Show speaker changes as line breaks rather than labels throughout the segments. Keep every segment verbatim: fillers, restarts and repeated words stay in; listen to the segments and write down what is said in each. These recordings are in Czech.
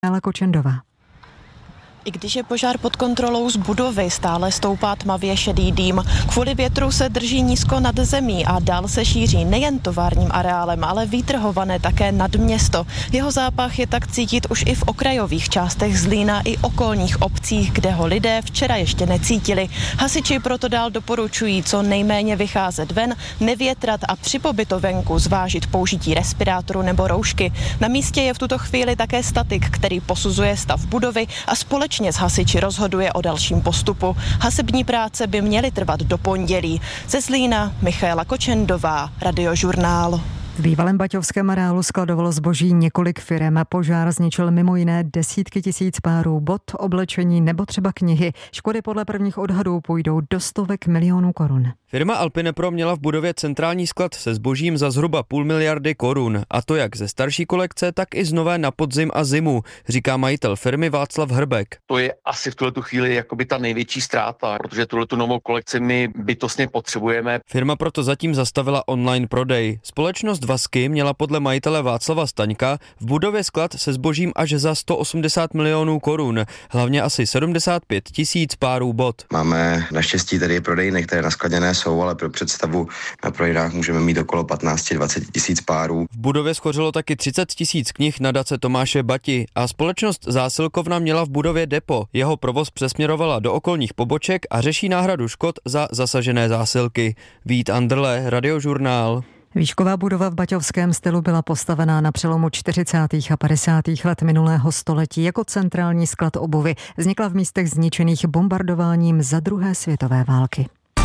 Michaela Kočendová.
I když je požár pod kontrolou, z budovy stále stoupá tmavě šedý dým. Kvůli větru se drží nízko nad zemí a dál se šíří nejen továrním areálem, ale výtrhované také nad město. Jeho zápach je tak cítit už i v okrajových částech Zlína i okolních obcích, kde ho lidé včera ještě necítili. Hasiči proto dál doporučují co nejméně vycházet ven, nevětrat a při pobytu venku zvážit použití respirátoru nebo roušky. Na místě je v tuto chvíli také statik, který posuzuje stav budovy a společně s hasiči rozhoduje o dalším postupu. Hasební práce by měly trvat do pondělí. Ze Zlína Michaela Kočendová, Radiožurnál.
V bývalém baťovském areálu skladovalo zboží několik firem. Požár zničil mimo jiné desítky tisíc párů bot, oblečení nebo třeba knihy. Škody podle prvních odhadů půjdou do stovek milionů korun.
Firma Alpinepro měla v budově centrální sklad se zbožím za zhruba půl miliardy korun. A to jak ze starší kolekce, tak i z nové na podzim a zimu, říká majitel firmy Václav Hrbek.
To je asi v tuhletu chvíli jakoby ta největší ztráta, protože tuhletu novou kolekci my bytostně potřebujeme.
Firma proto zatím zastavila online prodej. Společnost Vasky měla podle majitele Václava Staňka v budově sklad se zbožím až za sto osmdesát milionů korun, hlavně asi sedmdesát pět tisíc párů bot.
Máme naštěstí tady prodejny, které naskladněné jsou, ale pro představu na prodejnách můžeme mít okolo patnáct až dvacet tisíc párů.
V budově schořilo taky třicet tisíc knih nadace Tomáše Bati a společnost Zásilkovna měla v budově depo. Jeho provoz přesměrovala do okolních poboček a řeší náhradu škod za zasažené zásilky. Vít Anderle, Radiožurnál.
Výšková budova v baťovském stylu byla postavená na přelomu čtyřicátých a padesátých let minulého století jako centrální sklad obuvy. Vznikla v místech zničených bombardováním za druhé světové války.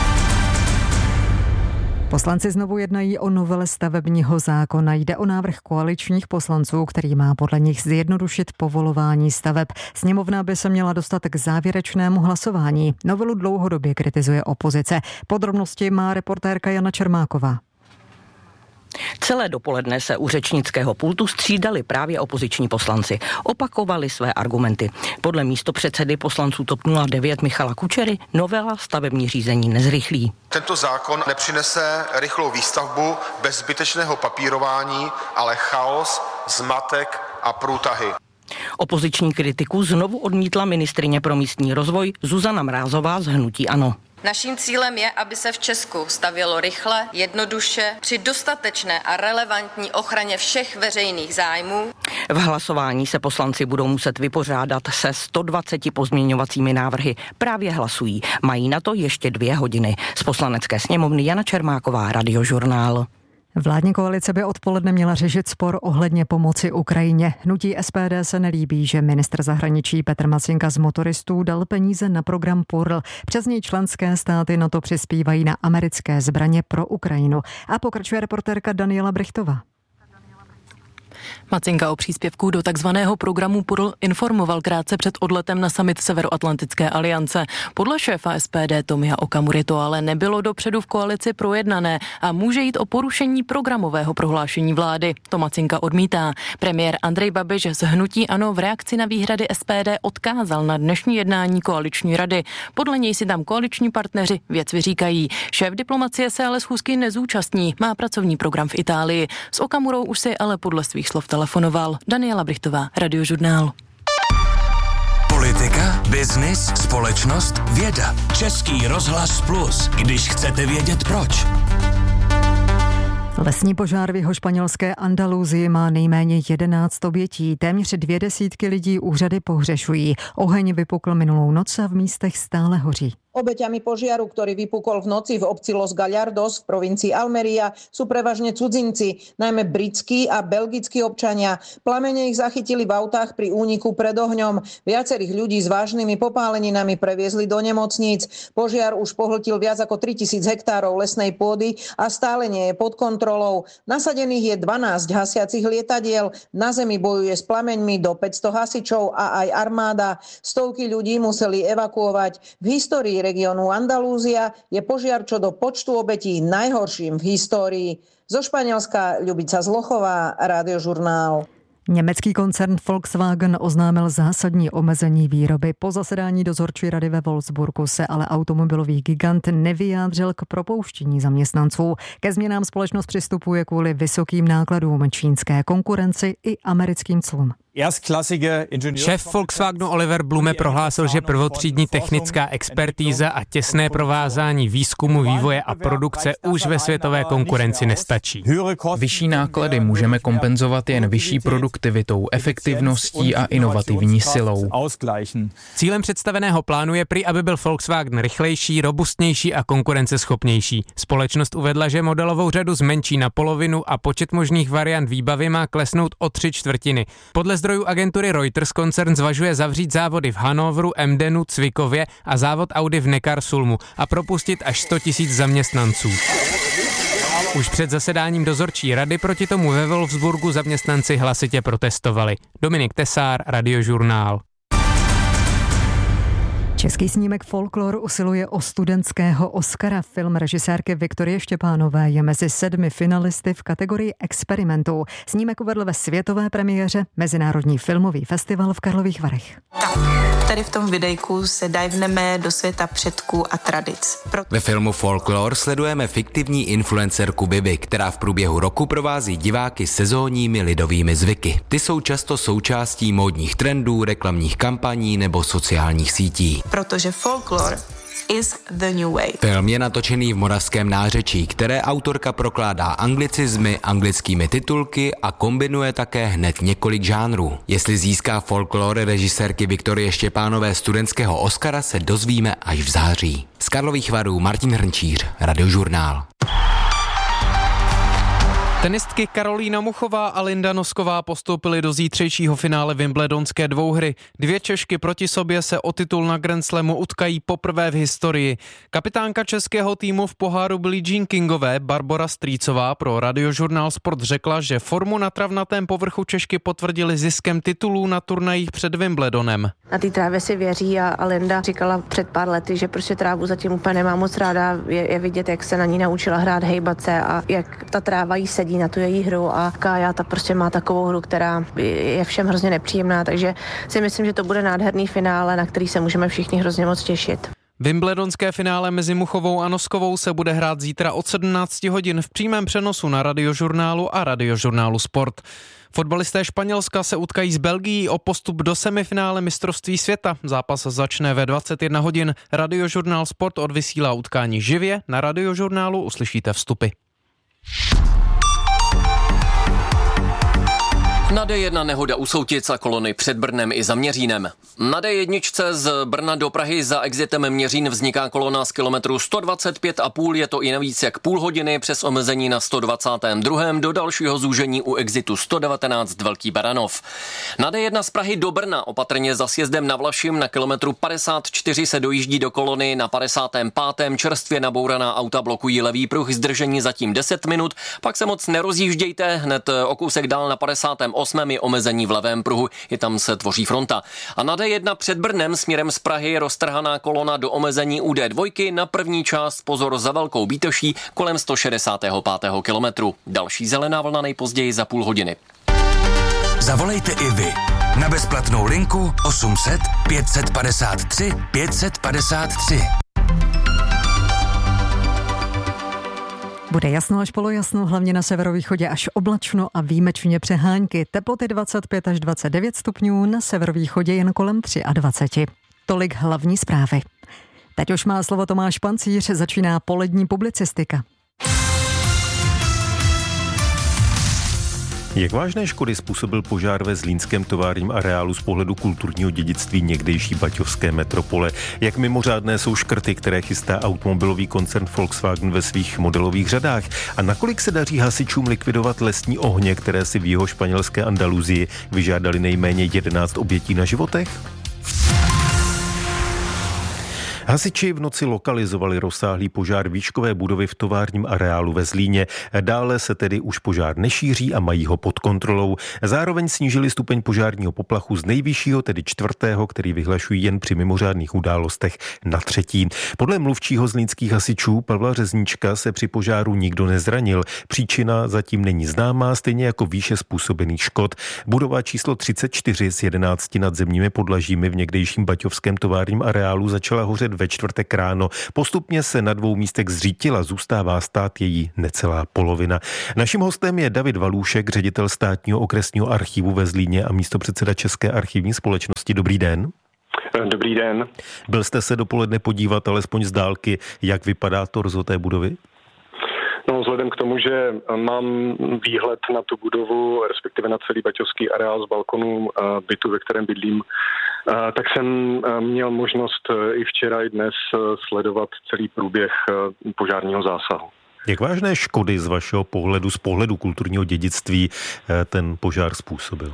Poslanci znovu jednají o novele stavebního zákona. Jde o návrh koaličních poslanců, který má podle nich zjednodušit povolování staveb. Sněmovna by se měla dostat k závěrečnému hlasování. Novelu dlouhodobě kritizuje opozice. Podrobnosti má reportérka Jana Čermáková.
Celé dopoledne se u řečnického pultu střídali právě opoziční poslanci. Opakovali své argumenty. Podle místopředsedy poslanců TOP nula devět Michala Kučery novela stavební řízení nezrychlí.
Tento zákon nepřinese rychlou výstavbu bez zbytečného papírování, ale chaos, zmatek a průtahy.
Opoziční kritiku znovu odmítla ministryně pro místní rozvoj Zuzana Mrázová z hnutí ANO.
Naším cílem je, aby se v Česku stavělo rychle, jednoduše, při dostatečné a relevantní ochraně všech veřejných zájmů.
V hlasování se poslanci budou muset vypořádat se sto dvaceti pozměňovacími návrhy. Právě hlasují. Mají na to ještě dvě hodiny. Z Poslanecké sněmovny Jana Čermáková, Radiožurnál.
Vládní koalice by odpoledne měla řešit spor ohledně pomoci Ukrajině. Hnutí S P D se nelíbí, že ministr zahraničí Petr Macinka z motoristů dal peníze na program P U R L. Přes něj členské státy na to přispívají na americké zbraně pro Ukrajinu. A pokračuje reportérka Daniela Brichtová.
Macinka o příspěvku do takzvaného programu P U R L informoval krátce před odletem na summit Severoatlantické aliance. Podle šéfa S P D Tomia Okamury to ale nebylo dopředu v koalici projednané a může jít o porušení programového prohlášení vlády. To Macinka odmítá. Premiér Andrej Babiš z hnutí ANO v reakci na výhrady S P D odkázal na dnešní jednání koaliční rady. Podle něj si tam koaliční partneři věc vyříkají. Šéf diplomacie se ale schůzky nezúčastní, má pracovní program v Itálii. S Okamurou už si ale podle svých slov telefonoval. Daniela Brichtová, Radiožurnál.
Politika, biznis, společnost, věda. Český rozhlas Plus, když chcete vědět proč.
Lesní požár v jihošpanělské Andaluzii má nejméně jedenáct obětí. Téměř dvě desítky lidí úřady pohřešují. Oheň vypukl minulou noc a v místech stále hoří.
Obeťami požiaru, ktorý vypukol v noci v obci Los Gallardos v provincii Almeria, sú prevažne cudzinci, najmä britskí a belgickí občania. Plamene ich zachytili v autách pri úniku pred ohňom. Viacerých ľudí s vážnymi popáleninami previezli do nemocníc. Požiar už pohltil viac ako tritisíc hektárov lesnej pôdy a stále nie je pod kontrolou. Nasadených je dvanásť hasiacich lietadiel. Na zemi bojuje s plameňmi do päťsto hasičov a aj armáda. Stovky ľudí museli evakuovať. V histórii regionu Andalúzia je požiar čo do počtu obetí najhorším v histórii. Zo Španielska Ľubica Zlochová, Radiožurnál.
Německý koncern Volkswagen oznámil zásadní omezení výroby. Po zasedání dozorčí rady ve Wolfsburgu se ale automobilový gigant nevyjádřil k propouštění zaměstnanců. Ke změnám společnost přistupuje kvůli vysokým nákladům, čínské konkurenci i americkým clům.
Šéf Volkswagenu Oliver Blume prohlásil, že prvotřídní technická expertíza a těsné provázání výzkumu, vývoje a produkce už ve světové konkurenci nestačí.
Vyšší náklady můžeme kompenzovat jen vyšší produktivitou, efektivností a inovativní silou.
Cílem představeného plánu je prý, aby byl Volkswagen rychlejší, robustnější a konkurenceschopnější. Společnost uvedla, že modelovou řadu zmenší na polovinu a počet možných variant výbavy má klesnout o tři čtvrtiny. Podle zdrojů agentury Reuters koncern zvažuje zavřít závody v Hannoveru, Emdenu, Cvikově a závod Audi v Neckarsulmu a propustit až sto tisíc zaměstnanců. Už před zasedáním dozorčí rady proti tomu ve Wolfsburgu zaměstnanci hlasitě protestovali. Dominik Tesár, Radiožurnál.
Český snímek Folklor usiluje o studentského Oscara. Film režisérky Viktorie Štěpánové je mezi sedmi finalisty v kategorii experimentů. Snímek uvedl ve světové premiéře Mezinárodní filmový festival v Karlových Varech.
Tak, tady v tom videjku se divneme do světa předků a tradic. Pro...
Ve filmu Folklor sledujeme fiktivní influencerku Bibi, která v průběhu roku provází diváky sezónními lidovými zvyky. Ty jsou často součástí módních trendů, reklamních kampaní nebo sociálních sítí.
Protože folklor is the new way.
Film je natočený v moravském nářečí, které autorka prokládá anglicizmy, anglickými titulky a kombinuje také hned několik žánrů. Jestli získá Folklor režisérky Viktorie Štěpánové studentského Oscara, se dozvíme až v září. Z Karlových Varů Martin Hrnčíř, Radiožurnál.
Tenistky Karolína Muchová a Linda Nosková postoupily do zítřejšího finále wimbledonské dvouhry. Dvě Češky proti sobě se o titul na Grand Slamu utkají poprvé v historii. Kapitánka českého týmu v poháru Billie Jean Kingové Barbora Strýcová pro Radiožurnál Sport řekla, že formu na travnatém povrchu Češky potvrdili ziskem titulů na turnajích před Wimbledonem.
Na té trávě si věří a, a Linda říkala před pár lety, že prostě trávu zatím úplně nemá moc ráda. Je, je vidět, jak se na ní naučila hrát, hejbat se a jak ta tráva jí sedí na tu její hru a Kája ta prostě má takovou hru, která je všem hrozně nepříjemná, takže si myslím, že to bude nádherný finále, na který se můžeme všichni hrozně moc těšit.
Wimbledonské finále mezi Muchovou a Noskovou se bude hrát zítra od sedmnáct hodin v přímém přenosu na Radiožurnálu a Radiožurnálu Sport. Fotbalisté Španělska se utkají s Belgií o postup do semifinále mistrovství světa. Zápas začne ve dvacet jedna hodin. Radiožurnál Sport odvysílá utkání živě. Na Radiožurnálu uslyšíte vstupy.
Na dé jedna nehoda u Soutic a kolony před Brnem i za Měřínem. Na dé jedna z Brna do Prahy za exitem Měřín vzniká kolona z kilometru sto dvacet pět a půl, je to i navíc jak půl hodiny přes omezení na sto dvacátém druhém do dalšího zúžení u exitu sto devatenáct Velký Baranov. Na dé jedna z Prahy do Brna opatrně za sjezdem na Vlašim na kilometru padesát čtyři se dojíždí do kolony, na padesátém pátém čerstvě nabouraná auta blokují levý pruh, zdržení zatím deset minut, pak se moc nerozjíždějte, hned o kousek dál na padesátém osmém je omezení v levém pruhu, je tam se tvoří fronta. A na dé jedna před Brnem směrem z Prahy roztrhaná kolona do omezení u dé dva, na první část pozor za Velkou Bítoší kolem sto šedesátého pátého kilometru. Další zelená vlna nejpozději za půl hodiny.
Zavolejte i vy na bezplatnou linku osm set pět set padesát tři pět set padesát tři.
Bude jasno až polojasno, hlavně na severovýchodě až oblačno a výjimečně přehánky. Teploty dvacet pět až dvacet devět stupňů, na severovýchodě jen kolem dvacet tři. Tolik hlavní zprávy. Teď už má slovo Tomáš Pancíř, začíná polední publicistika.
Jak vážné škody způsobil požár ve zlínském továrním areálu z pohledu kulturního dědictví někdejší baťovské metropole? Jak mimořádné jsou škrty, které chystá automobilový koncern Volkswagen ve svých modelových řadách? A nakolik se daří hasičům likvidovat lesní ohně, které si v jiho španělské Andaluzii vyžádali nejméně jedenáct obětí na životech? Hasiči v noci lokalizovali rozsáhlý požár výškové budovy v továrním areálu ve Zlíně. Dále se tedy už požár nešíří a mají ho pod kontrolou. Zároveň snížili stupeň požárního poplachu z nejvyššího, tedy čtvrtého, který vyhlašují jen při mimořádných událostech, na třetí. Podle mluvčího zlínských hasičů Pavla Řezníčka se při požáru nikdo nezranil. Příčina zatím není známá, stejně jako výše způsobených škod. Budova číslo třicet čtyři s jedenácti nadzemními podlažími v někdejším baťovském továrním areálu začala hořet ve čtvrtek ráno. Postupně se na dvou místech zřítila, zůstává stát její necelá polovina. Naším hostem je David Valůšek, ředitel Státního okresního archivu ve Zlíně a místopředseda České archivní společnosti. Dobrý den.
Dobrý den.
Byl jste se dopoledne podívat alespoň z dálky, jak vypadá torzo té budovy?
No, vzhledem k tomu, že mám výhled na tu budovu, respektive na celý baťovský areál z balkonu bytu, ve kterém bydlím, tak jsem měl možnost i včera, i dnes sledovat celý průběh požárního zásahu.
Jak vážné škody z vašeho pohledu, z pohledu kulturního dědictví ten požár způsobil?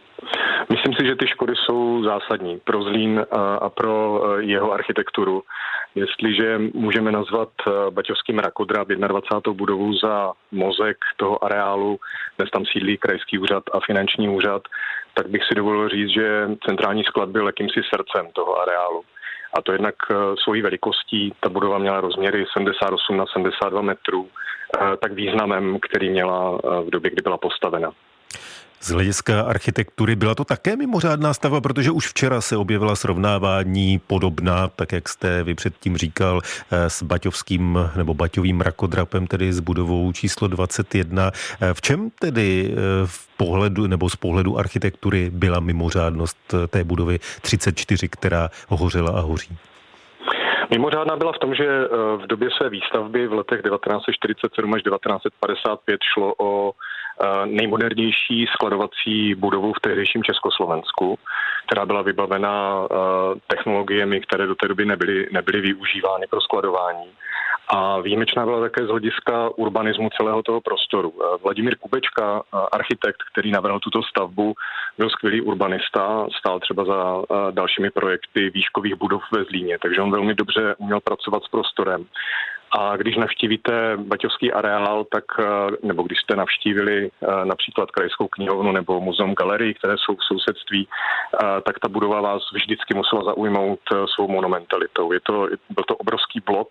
Myslím si, že ty škody jsou zásadní pro Zlín a pro jeho architekturu. Jestliže můžeme nazvat baťovský mrakodrap dvacátou první budovu za mozek toho areálu, dnes tam sídlí krajský úřad a finanční úřad, tak bych si dovolil říct, že centrální sklad byl jakýmsi srdcem toho areálu. A to jednak svojí velikostí, ta budova měla rozměry sedmdesát osm na sedmdesát dva metrů, tak významem, který měla v době, kdy byla postavena.
Z hlediska architektury byla to také mimořádná stavba, protože už včera se objevila srovnávání podobná, tak jak jste vy předtím říkal, s baťovským nebo baťovým mrakodrapem, tedy s budovou číslo dvacet jedna. V čem tedy v pohledu nebo z pohledu architektury byla mimořádnost té budovy třicet čtyři, která hořela a hoří?
Mimořádná byla v tom, že v době své výstavby v letech devatenáct set čtyřicet sedm až devatenáct set padesát pět šlo o nejmodernější skladovací budovu v tehdejším Československu, která byla vybavena technologiemi, které do té doby nebyly, nebyly využívány pro skladování. A výjimečná byla také z hlediska urbanismu celého toho prostoru. Vladimír Kubečka, architekt, který navrhl tuto stavbu, byl skvělý urbanista, stál třeba za dalšími projekty výškových budov ve Zlíně, takže on velmi dobře uměl pracovat s prostorem. A když navštívíte baťovský areál, tak, nebo když jste navštívili například Krajskou knihovnu nebo Muzeum galerii, které jsou v sousedství, tak ta budova vás vždycky musela zaujmout svou monumentalitou. Je to, byl to obrovský blok,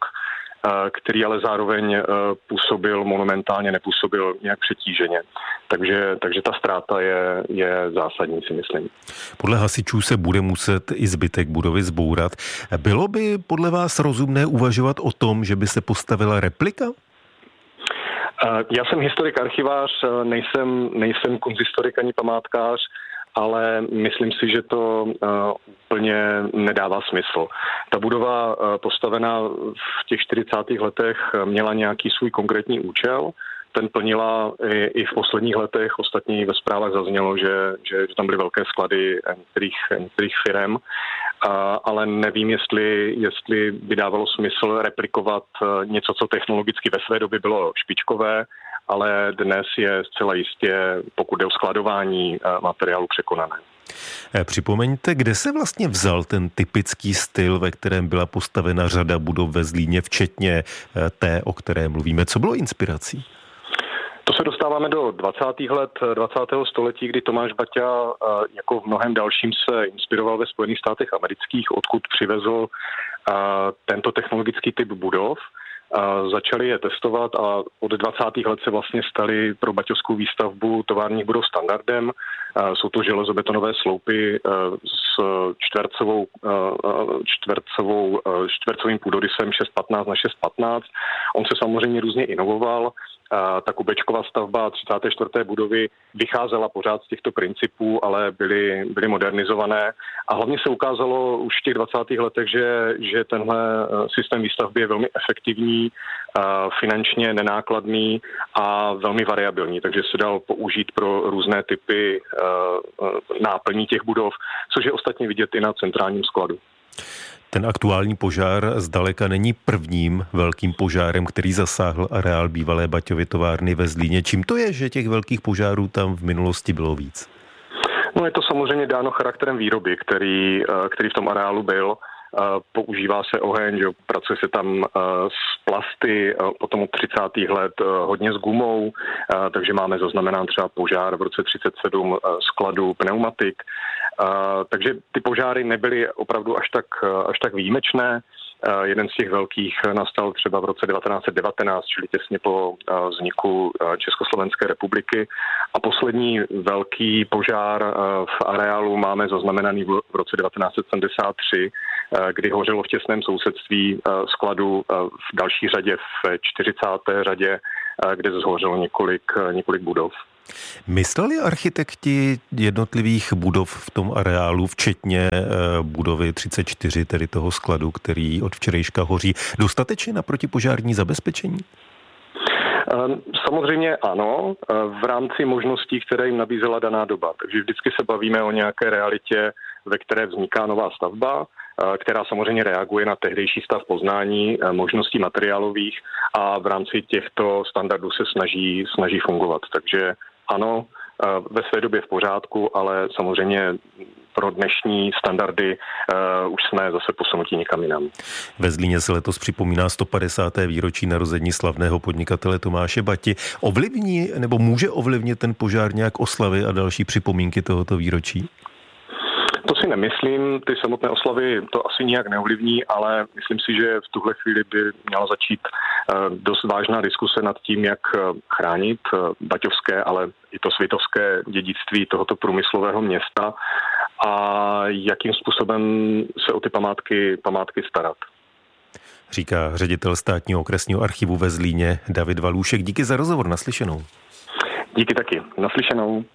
který ale zároveň působil monumentálně, nepůsobil nějak přetíženě. Takže, takže ta ztráta je, je zásadní, si myslím.
Podle hasičů se bude muset i zbytek budovy zbourat. Bylo by podle vás rozumné uvažovat o tom, že by se postavila replika?
Já jsem historik, archivář, nejsem, nejsem kunsthistorik ani památkář, ale myslím si, že to uh, úplně nedává smysl. Ta budova uh, postavená v těch čtyřicátých letech měla nějaký svůj konkrétní účel. Ten plnila i, i v posledních letech. Ostatně ve zprávách zaznělo, že, že, že tam byly velké sklady některých, některých firem, uh, ale nevím, jestli, jestli by dávalo smysl replikovat uh, něco, co technologicky ve své době bylo špičkové, ale dnes je zcela jistě, pokud jde o skladování materiálu, překonané.
Připomeňte, kde se vlastně vzal ten typický styl, ve kterém byla postavena řada budov ve Zlíně, včetně té, o které mluvíme. Co bylo inspirací?
To se dostáváme do dvacátých let dvacátého století, kdy Tomáš Baťa jako v mnohem dalším se inspiroval ve Spojených státech amerických, odkud přivezl tento technologický typ budov. A začali je testovat a od dvacátých let se vlastně staly pro baťovskou výstavbu továrních budov standardem. Jsou to železobetonové sloupy s čtvercovou, čtvercovou, čtvercovým půdorysem šest patnáct na šest patnáct. On se samozřejmě různě inovoval. Ta Kubečková stavba třicáté čtvrté budovy vycházela pořád z těchto principů, ale byly, byly modernizované. A hlavně se ukázalo už v těch dvacátých letech, že, že tenhle systém výstavby je velmi efektivní, finančně nenákladný a velmi variabilní, takže se dal použít pro různé typy náplní těch budov, což je ostatně vidět i na centrálním skladu.
Ten aktuální požár zdaleka není prvním velkým požárem, který zasáhl areál bývalé Baťovy továrny ve Zlíně. Čím to je, že těch velkých požárů tam v minulosti bylo víc?
No, je to samozřejmě dáno charakterem výroby, který, který v tom areálu byl. Používá se oheň, že pracuje se tam s plasty, potom od třicátých let hodně s gumou, takže máme zaznamenán třeba požár v roce třicet sedm skladu pneumatik. Takže ty požáry nebyly opravdu až tak, až tak výjimečné. Jeden z těch velkých nastal třeba v roce devatenáct set devatenáct, čili těsně po vzniku Československé republiky. A poslední velký požár v areálu máme zaznamenaný v roce devatenáct set sedmdesát tři, kdy hořelo v těsném sousedství skladu v další řadě, v čtyřicáté řadě, kde zhořelo několik, několik budov.
Mysleli architekti jednotlivých budov v tom areálu, včetně budovy třicet čtyři, tedy toho skladu, který od včerejška hoří, dostatečně na protipožární zabezpečení?
Samozřejmě ano, v rámci možností, které jim nabízela daná doba. Takže vždycky se bavíme o nějaké realitě, ve které vzniká nová stavba, která samozřejmě reaguje na tehdejší stav poznání, možností materiálových a v rámci těchto standardů se snaží, snaží fungovat. Takže ano, ve své době v pořádku, ale samozřejmě pro dnešní standardy uh, už jsme zase posunutí někam jinam.
Ve Zlíně se letos připomíná sto padesáté výročí narození slavného podnikatele Tomáše Bati. Ovlivní nebo může ovlivnit ten požár nějak oslavy a další připomínky tohoto výročí?
To si nemyslím, ty samotné oslavy to asi nijak neovlivní, ale myslím si, že v tuhle chvíli by měla začít dost vážná diskuse nad tím, jak chránit baťovské, ale i to světovské dědictví tohoto průmyslového města a jakým způsobem se o ty památky, památky starat.
Říká ředitel státního okresního archivu ve Zlíně David Valůšek. Díky za rozhovor, naslyšenou.
Díky taky, naslyšenou.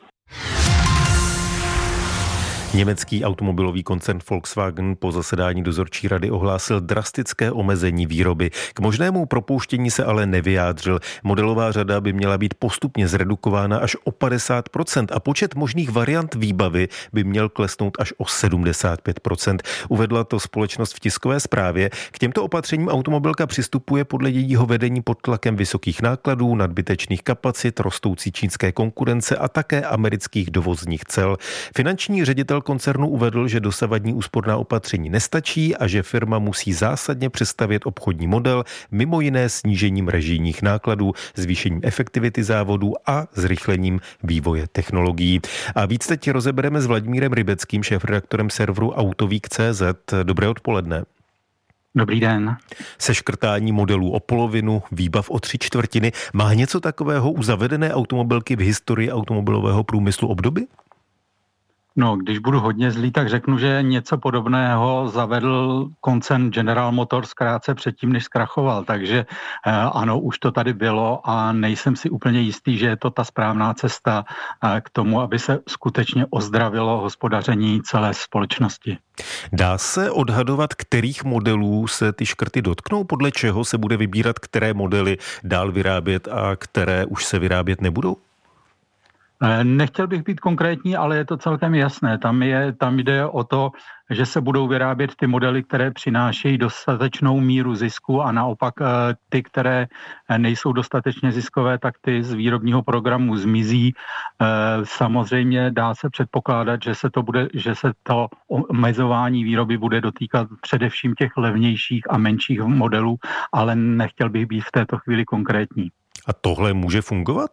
Německý automobilový koncern Volkswagen po zasedání dozorčí rady ohlásil drastické omezení výroby. K možnému propouštění se ale nevyjádřil. Modelová řada by měla být postupně zredukována až o padesát procent a počet možných variant výbavy by měl klesnout až o sedmdesát pět procent. Uvedla to společnost v tiskové zprávě. K těmto opatřením automobilka přistupuje podle jejího vedení pod tlakem vysokých nákladů, nadbytečných kapacit, rostoucí čínské konkurence a také amerických dovozních cel. Finanční ředitel koncernu uvedl, že dosavadní úsporná opatření nestačí a že firma musí zásadně přestavět obchodní model, mimo jiné snížením režijních nákladů, zvýšením efektivity závodů a zrychlením vývoje technologií. A víc teď rozebereme s Vladimírem Rybeckým, šéfredaktorem serveru Autovík tečka cé zet. Dobré odpoledne.
Dobrý den.
Seškrtání modelů o polovinu, výbav o tři čtvrtiny. Má něco takového u zavedené automobilky v historii automobilového průmyslu obdoby?
No, když budu hodně zlý, tak řeknu, že něco podobného zavedl koncern General Motors krátce předtím, než zkrachoval. Takže eh, ano, už to tady bylo a nejsem si úplně jistý, že je to ta správná cesta eh, k tomu, aby se skutečně ozdravilo hospodaření celé společnosti.
Dá se odhadovat, kterých modelů se ty škrty dotknou? Podle čeho se bude vybírat, které modely dál vyrábět a které už se vyrábět nebudou?
Nechtěl bych být konkrétní, ale je to celkem jasné. Tam, je, tam jde o to, že se budou vyrábět ty modely, které přinášejí dostatečnou míru zisku a naopak ty, které nejsou dostatečně ziskové, tak ty z výrobního programu zmizí. Samozřejmě dá se předpokládat, že se to, bude, že se to omezování výroby bude dotýkat především těch levnějších a menších modelů, ale nechtěl bych být v této chvíli konkrétní.
A tohle může fungovat?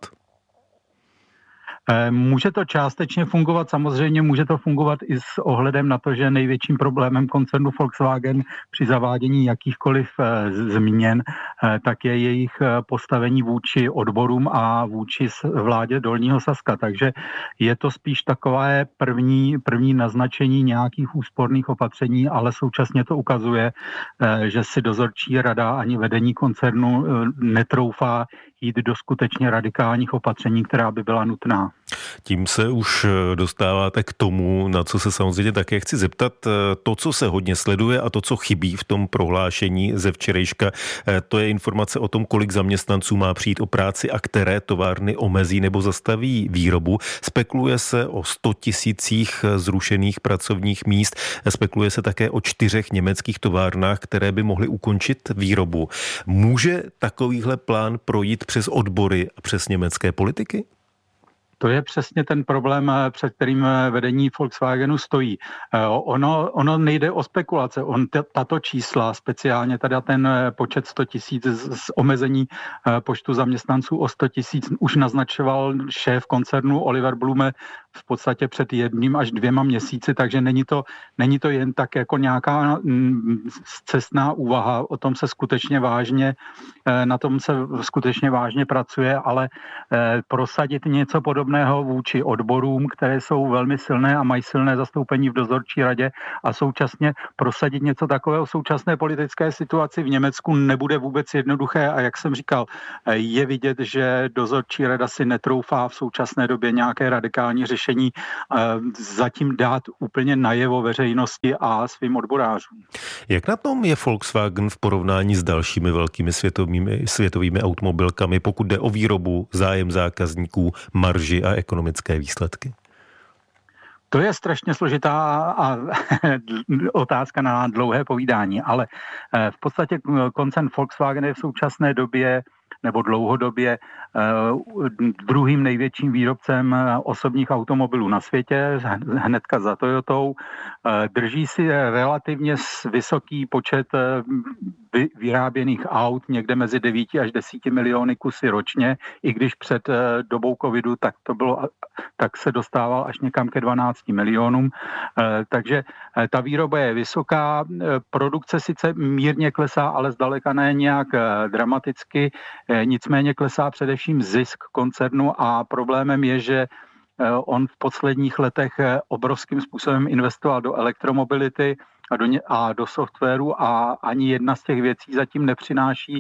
Může to částečně fungovat, samozřejmě může to fungovat i s ohledem na to, že největším problémem koncernu Volkswagen při zavádění jakýchkoliv změn, tak je jejich postavení vůči odborům a vůči vládě Dolního Saska. Takže je to spíš takové první, první naznačení nějakých úsporných opatření, ale současně to ukazuje, že si dozorčí rada ani vedení koncernu netroufá jít do skutečně radikálních opatření, která by byla nutná.
Tím se už dostáváte k tomu, na co se samozřejmě také chci zeptat. To, co se hodně sleduje a to, co chybí v tom prohlášení ze včerejška, to je informace o tom, kolik zaměstnanců má přijít o práci a které továrny omezí nebo zastaví výrobu. Spekuluje se o sto tisících zrušených pracovních míst. Spekuluje se také o čtyřech německých továrnách, které by mohly ukončit výrobu. Může takovýhle plán projít přes odbory a přes německé politiky?
To je přesně ten problém, před kterým vedení Volkswagenu stojí. Ono, ono nejde o spekulace. On t- tato čísla, speciálně teda ten počet sto tisíc z, z omezení počtu zaměstnanců o sto tisíc už naznačoval šéf koncernu Oliver Blume v podstatě před jedním až dvěma měsíci, takže není to, není to jen tak jako nějaká scestná úvaha, o tom se skutečně vážně, na tom se skutečně vážně pracuje, ale prosadit něco podobného vůči odborům, které jsou velmi silné a mají silné zastoupení v dozorčí radě a současně prosadit něco takového v současné politické situaci v Německu nebude vůbec jednoduché a jak jsem říkal, je vidět, že dozorčí rada si netroufá v současné době nějaké radikální řešení zatím dát úplně najevo veřejnosti a svým odborářům.
Jak na tom je Volkswagen v porovnání s dalšími velkými světovými, světovými automobilkami, pokud jde o výrobu, zájem zákazníků, marži a ekonomické výsledky?
To je strašně složitá a otázka na dlouhé povídání, ale v podstatě koncern Volkswagen je v současné době nebo dlouhodobě druhým největším výrobcem osobních automobilů na světě, hnedka za Toyotou. Drží si relativně vysoký počet vyráběných aut, někde mezi devíti až desíti miliony kusy ročně, i když před dobou covidu tak to bylo, tak se dostával až někam ke dvanácti milionům. Takže ta výroba je vysoká, produkce sice mírně klesá, ale zdaleka ne nějak dramaticky, nicméně klesá především zisk koncernu a problémem je, že on v posledních letech obrovským způsobem investoval do elektromobility a do, ně, a do softwaru a ani jedna z těch věcí zatím nepřináší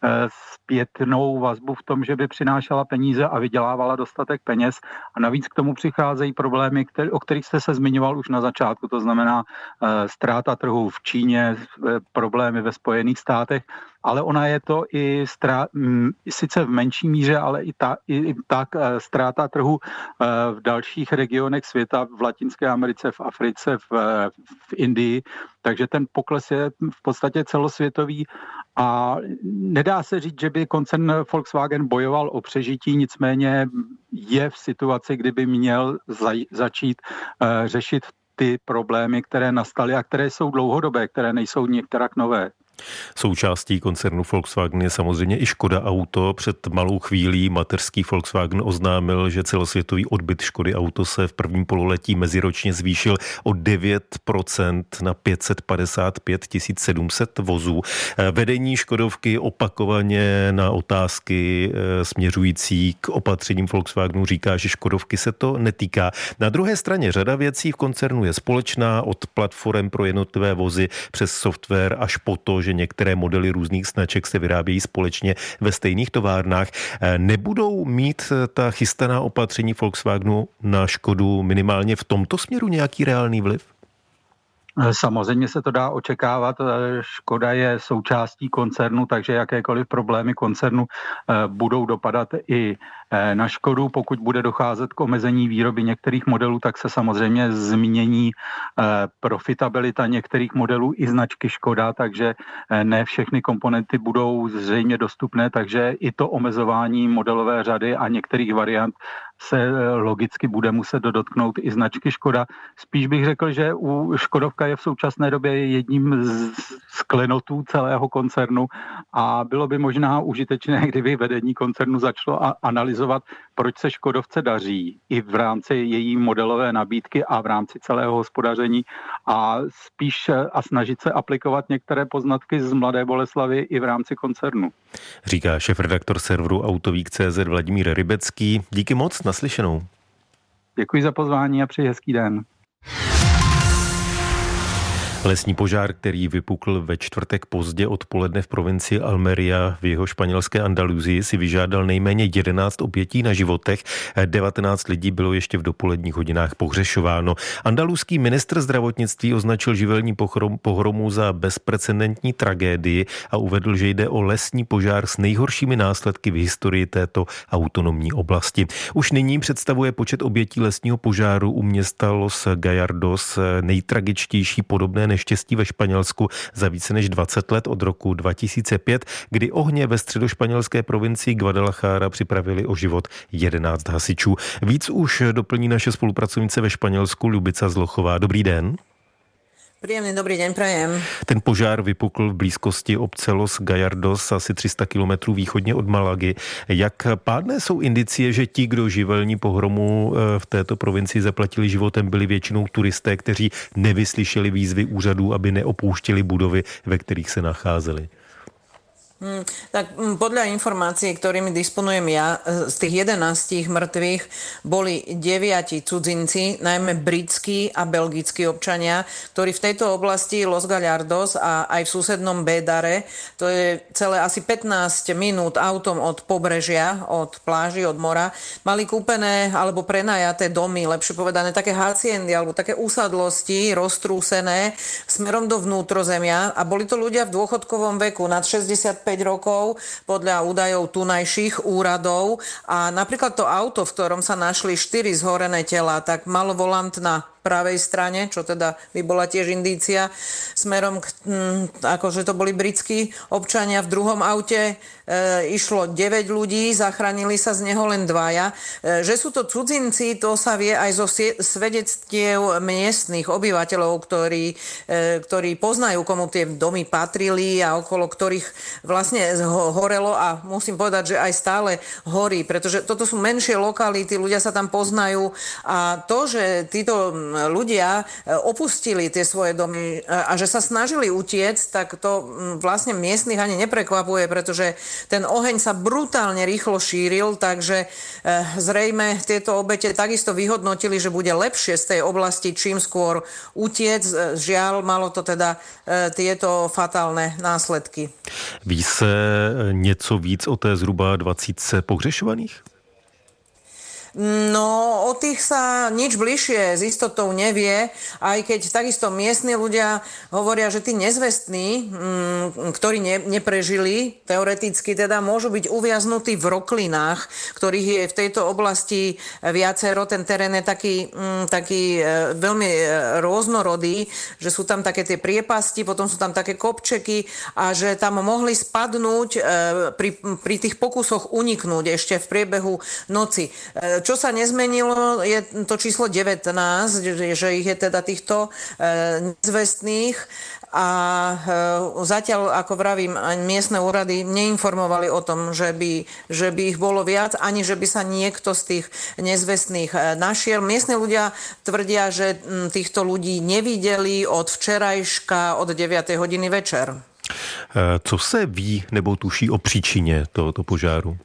zpětnou vazbu v tom, že by přinášela peníze a vydělávala dostatek peněz. A navíc k tomu přicházejí problémy, který, o kterých jste se zmiňoval už na začátku, to znamená ztráta trhu v Číně, problémy ve Spojených státech, ale ona je to i strá, sice v menší míře, ale i, ta, i, i tak ztráta trhu v dalších regionech světa, v Latinské Americe, v Africe, v, v Indii, takže ten pokles je v podstatě celosvětový a nedá se říct, že by koncern Volkswagen bojoval o přežití, nicméně je v situaci, kdyby měl za, začít uh, řešit ty problémy, které nastaly a které jsou dlouhodobé, které nejsou některak nové.
Součástí koncernu Volkswagen je samozřejmě i Škoda Auto. Před malou chvílí mateřský Volkswagen oznámil, že celosvětový odbyt Škody Auto se v prvním pololetí meziročně zvýšil o devět procent na pět set padesát pět tisíc sedm set vozů. Vedení Škodovky opakovaně na otázky směřující k opatřením Volkswagenu říká, že Škodovky se to netýká. Na druhé straně řada věcí v koncernu je společná, od platform pro jednotlivé vozy přes software až po to, že některé modely různých značek se vyrábějí společně ve stejných továrnách. Nebudou mít ta chystaná opatření Volkswagenu na Škodu minimálně v tomto směru nějaký reálný vliv?
Samozřejmě se to dá očekávat. Škoda je součástí koncernu, takže jakékoliv problémy koncernu budou dopadat i na Škodu. Pokud bude docházet k omezení výroby některých modelů, tak se samozřejmě změní profitabilita některých modelů i značky Škoda, takže ne všechny komponenty budou zřejmě dostupné, takže i to omezování modelové řady a některých variant se logicky bude muset dotknout i značky Škoda. Spíš bych řekl, že u Škodovka je v současné době jedním z klenotů celého koncernu a bylo by možná užitečné, kdyby vedení koncernu začalo analyzovat, proč se Škodovce daří i v rámci její modelové nabídky a v rámci celého hospodaření a spíš a snažit se aplikovat některé poznatky z Mladé Boleslavi i v rámci koncernu.
Říká šéfredaktor serveru Autovík tečka cé zet Vladimír Rybecký. Díky moc, naslyšenou.
Děkuji za pozvání a přeji hezký den.
Lesní požár, který vypukl ve čtvrtek pozdě odpoledne v provincii Almeria v jeho španělské Andaluzii, si vyžádal nejméně jedenáct obětí na životech. devatenáct lidí bylo ještě v dopoledních hodinách pohřešováno. Andaluzský ministr zdravotnictví označil živelní pohromu za bezprecedentní tragédii a uvedl, že jde o lesní požár s nejhoršími následky v historii této autonomní oblasti. Už nyní představuje počet obětí lesního požáru u města Los Gallardos nejtragičtější podobné neštěstí ve Španělsku za více než dvacet let od roku dva tisíce pět, kdy ohně ve středošpanělské provincii Guadalajara připravili o život jedenáct hasičů. Víc už doplní naše spolupracovnice ve Španělsku Lubica Zlochová. Dobrý den.
Príjemný dobrý deň prajem.
Ten požár vypukl v blízkosti obce Los Gallardos, asi tři sta kilometrů východně od Malagy. Jak pádné jsou indicie, že ti, kdo živelní pohromu v této provincii zaplatili životem, byli většinou turisté, kteří nevyslyšeli výzvy úřadů, aby neopouštěli budovy, ve kterých se nacházeli?
Hmm, tak podľa informácií, ktorými disponujem ja, z tých jedenástich mŕtvych boli deviati cudzinci, najmä britskí a belgickí občania, ktorí v tejto oblasti Los Gallardos a aj v susednom Bédare, to je celé asi pätnásť minút autom od pobrežia, od pláži, od mora, mali kúpené alebo prenajaté domy, lepšie povedané také haciendy alebo také usadlosti roztrúsené smerom do vnútrozemia a boli to ľudia v dôchodkovom veku nad šesťdesiatpäť rokov podľa údajov tunajších úradov a napríklad to auto, v ktorom sa našli štyri zhorené tela, tak malo volant na pravej strane, čo teda by bola tiež indícia smerom k, hm, akože to boli britskí občania. V druhom aute e, išlo deväť ľudí, zachránili sa z neho len dvaja. E, že sú to cudzinci, to sa vie aj zo svedectiev miestnych obyvateľov, ktorí, e, ktorí poznajú, komu tie domy patrili a okolo ktorých vlastne horelo a musím povedať, že aj stále horí, pretože toto sú menšie lokality, ľudia sa tam poznajú a to, že títo ľudia opustili tie svoje domy a že sa snažili utiecť, tak to vlastne miestnych ani neprekvapuje, pretože ten oheň sa brutálne rýchlo šíril, takže zrejme tieto obete takisto vyhodnotili, že bude lepšie z tej oblasti čím skôr utiec. Žiaľ, malo to teda tieto fatálne následky.
Ví se něco víc o té zhruba dvacítce pohřešovaných?
No, o tých sa nič bližšie s istotou nevie, aj keď takisto miestni ľudia hovoria, že tí nezvestní, ktorí ne, neprežili, teoreticky teda môžu byť uviaznutí v roklinách, ktorých je v tejto oblasti viacero. Ten terén je taký, taký veľmi rôznorodý, že sú tam také tie priepasti, potom sú tam také kopčeky a že tam mohli spadnúť pri, pri tých pokusoch uniknúť ešte v priebehu noci. Čo sa nezmenilo, je to číslo devätnásť, že ich je teda týchto nezvestných a zatiaľ, ako vravím, miestne úrady neinformovali o tom, že by, že by ich bolo viac, ani že by sa niekto z tých nezvestných našiel. Miestne ľudia tvrdia, že týchto ľudí nevideli od včerajška od deviatej hodiny večer.
Co se ví nebo tuší o příčině tohoto požáru?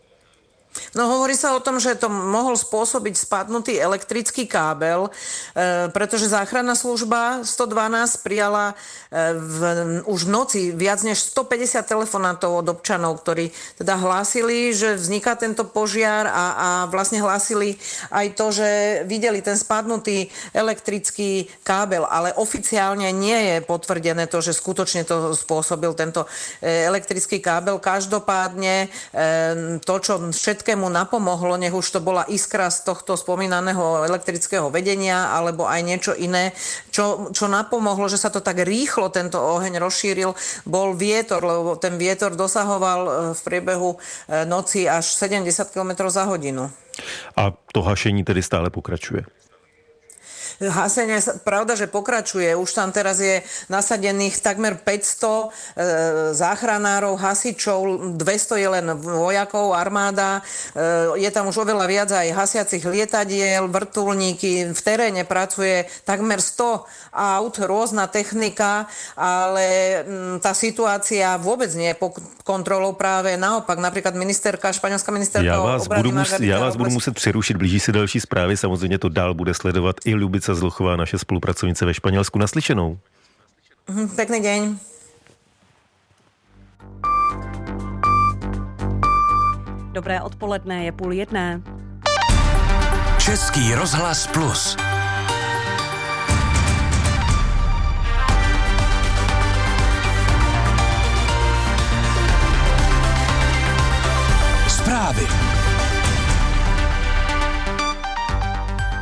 No hovorí sa o tom, že to mohol spôsobiť spadnutý elektrický kábel, e, pretože záchranná služba sto dvanásť prijala e, v, už v noci viac než stopäťdesiat telefonátov od občanov, ktorí teda hlásili, že vzniká tento požiar a, a vlastne hlásili aj to, že videli ten spadnutý elektrický kábel, ale oficiálne nie je potvrdené to, že skutočne to spôsobil tento elektrický kábel. Každopádne e, to, čo všetkému napomohlo, nech už to bola iskra z tohto spomínaného elektrického vedenia alebo aj niečo iné, čo, čo napomohlo, že sa to tak rýchlo tento oheň rozšíril, bol vietor, lebo ten vietor dosahoval v priebehu noci až sedemdesiat kilometrov za hodinu.
A to hašení tedy stále pokračuje?
Hasenie, pravda, že pokračuje. Už tam teraz je nasadených takmer päťsto e, záchranárov, hasičov, dvesto je len vojakov, armáda. E, je tam už oveľa viac aj hasiacich lietadiel, vrtuľníky. V teréne pracuje takmer sto aut, rôzna technika, ale m, tá situácia vôbec nie je pod kontrolou, práve naopak. Napríklad ministerka, španělská ministerka
já vás
obrany
budu, mus, já vás budu muset přerušit, blíží se další zprávy, samozřejmě to dál bude sledovat i Ľubica Zlochová, naše spolupracovnice ve Španělsku. Naslyšenou.
Pekný deň.
Dobré odpoledne, je půl jedné.
Český rozhlas Plus. Zprávy.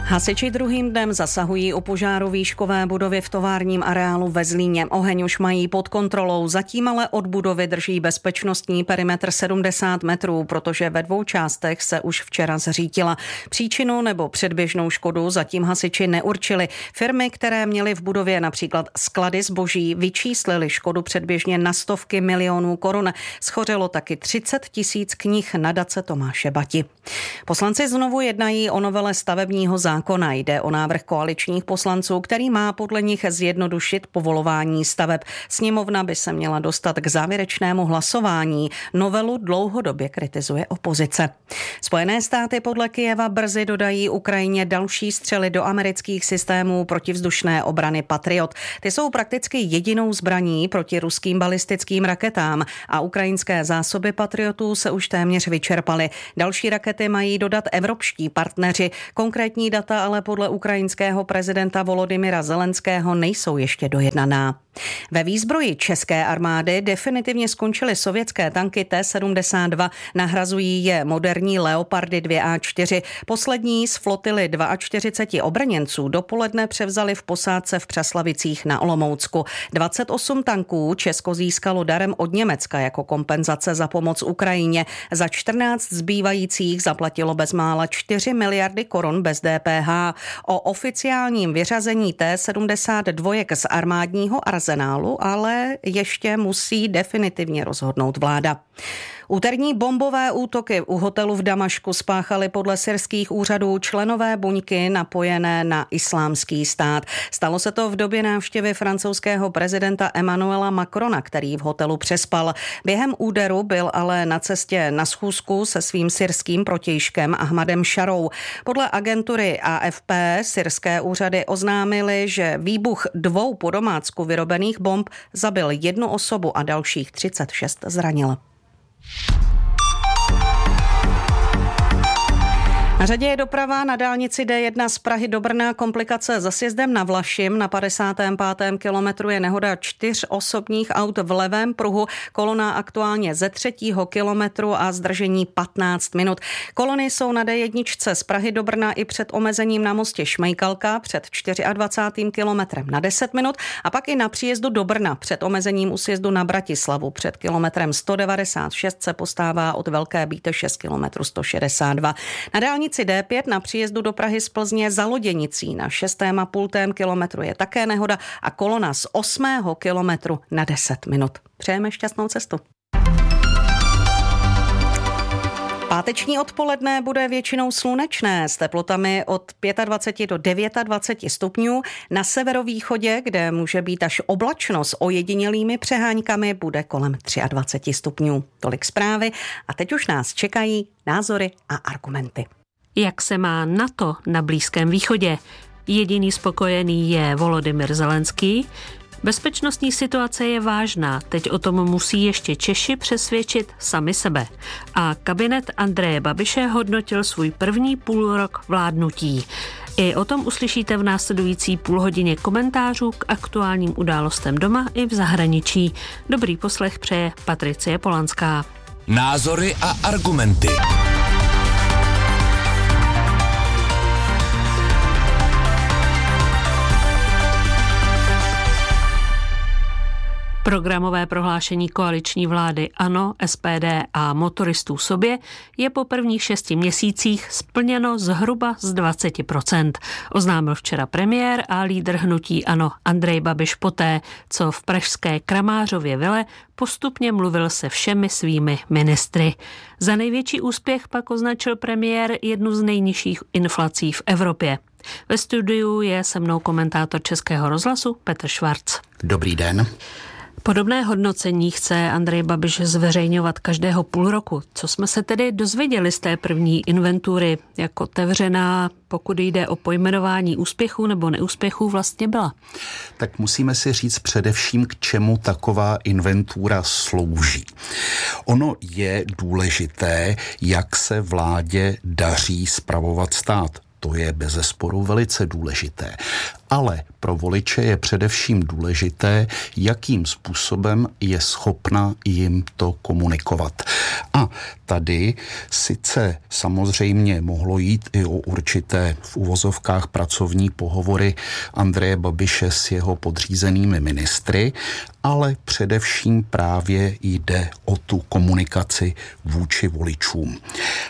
Hasiči druhým dnem zasahují u požáru výškové budovy v továrním areálu ve Zlíně. Oheň už mají pod kontrolou, zatím ale od budovy drží bezpečnostní perimetr sedmdesát metrů, protože ve dvou částech se už včera zřítila. Příčinu nebo předběžnou škodu zatím hasiči neurčili. Firmy, které měly v budově například sklady zboží, vyčíslily škodu předběžně na stovky milionů korun. Schořelo taky třicet tisíc knih nadace Tomáše Bati. Poslanci znovu jednají o novele stavebního zákona. Zákona. Jde o návrh koaličních poslanců, který má podle nich zjednodušit povolování staveb. Sněmovna by se měla dostat k závěrečnému hlasování. Novelu dlouhodobě kritizuje opozice. Spojené státy podle Kyjeva brzy dodají Ukrajině další střely do amerických systémů protivzdušné obrany Patriot. Ty jsou prakticky jedinou zbraní proti ruským balistickým raketám a ukrajinské zásoby Patriotů se už téměř vyčerpaly. Další rakety mají dodat evropští partneři. Konkrétní data ale podle ukrajinského prezidenta Volodymyra Zelenského nejsou ještě dojednaná. Ve výzbroji české armády definitivně skončily sovětské tanky T sedmdesát dva, nahrazují je moderní Leopardy dva A čtyři. Poslední z flotily čtyřicet dva obrněnců dopoledne převzali v posádce v Přeslavicích na Olomoucku. dvacet osm tanků Česko získalo darem od Německa jako kompenzace za pomoc Ukrajině. Za čtrnáct zbývajících zaplatilo bezmála čtyři miliardy korun bez D P H. O oficiálním vyřazení T sedmdesát dva z armádního arzenálu ale ještě musí definitivně rozhodnout vláda. Úterní bombové útoky u hotelu v Damašku spáchali podle syrských úřadů členové buňky napojené na islámský stát. Stalo se to v době návštěvy francouzského prezidenta Emmanuela Macrona, který v hotelu přespal. Během úderu byl ale na cestě na schůzku se svým syrským protějškem Ahmadem Šarou. Podle agentury A F P syrské úřady oznámily, že výbuch dvou po domácku vyrobených bomb zabil jednu osobu a dalších třicet šest zranil. Na řadě je doprava na dálnici D jedna z Prahy do Brna, komplikace za sjezdem na Vlašim. Na padesátém pátém kilometru je nehoda čtyř osobních aut v levém pruhu. Kolona aktuálně ze třetího kilometru a zdržení patnáct minut. Kolony jsou na D jedna z Prahy do Brna i před omezením na mostě Šmejkalka před dvacátým čtvrtým kilometrem na deset minut a pak i na příjezdu do Brna před omezením u sjezdu na Bratislavu před kilometrem sto devadesát šest se postává od Velké Bíteše z kilometru sto šedesát dva. Na dálnici D pět na příjezdu do Prahy z Plzně za Loděnicí na šestém a půltém kilometru je také nehoda a kolona z osmého kilometru na deset minut. Přejeme šťastnou cestu. Páteční odpoledne bude většinou slunečné s teplotami od dvacet pět do dvacet devět stupňů. Na severovýchodě, kde může být až oblačno s ojedinělými přeháňkami, bude kolem dvacet tři stupňů. Tolik zprávy a teď už nás čekají názory a argumenty.
Jak se má NATO na Blízkém východě? Jediný spokojený je Volodymyr Zelenský. Bezpečnostní situace je vážná, teď o tom musí ještě Češi přesvědčit sami sebe. A kabinet Andreje Babiše hodnotil svůj první půlrok vládnutí. I o tom uslyšíte v následující půlhodině komentářů k aktuálním událostem doma i v zahraničí. Dobrý poslech přeje Patricie Polanská.
Názory a argumenty.
Programové prohlášení koaliční vlády ANO, S P D a motoristů sobě je po prvních šesti měsících splněno zhruba z dvacet procent. Oznámil včera premiér a lídr hnutí ANO Andrej Babiš poté, co v pražské Kramářově vile postupně mluvil se všemi svými ministry. Za největší úspěch pak označil premiér jednu z nejnižších inflací v Evropě. Ve studiu je se mnou komentátor Českého rozhlasu Petr Švarc.
Dobrý den.
Podobné hodnocení chce Andrej Babiš zveřejňovat každého půl roku. Co jsme se tedy dozvěděli z té první inventury, jak otevřená, pokud jde o pojmenování úspěchů nebo neúspěchů, vlastně byla?
Tak musíme si říct především, k čemu taková inventura slouží. Ono je důležité, jak se vládě daří spravovat stát. To je bezesporu velice důležité. Ale pro voliče je především důležité, jakým způsobem je schopna jim to komunikovat. A tady sice samozřejmě mohlo jít i o určité v uvozovkách pracovní pohovory Andreje Babiše s jeho podřízenými ministry, ale především právě jde o tu komunikaci vůči voličům.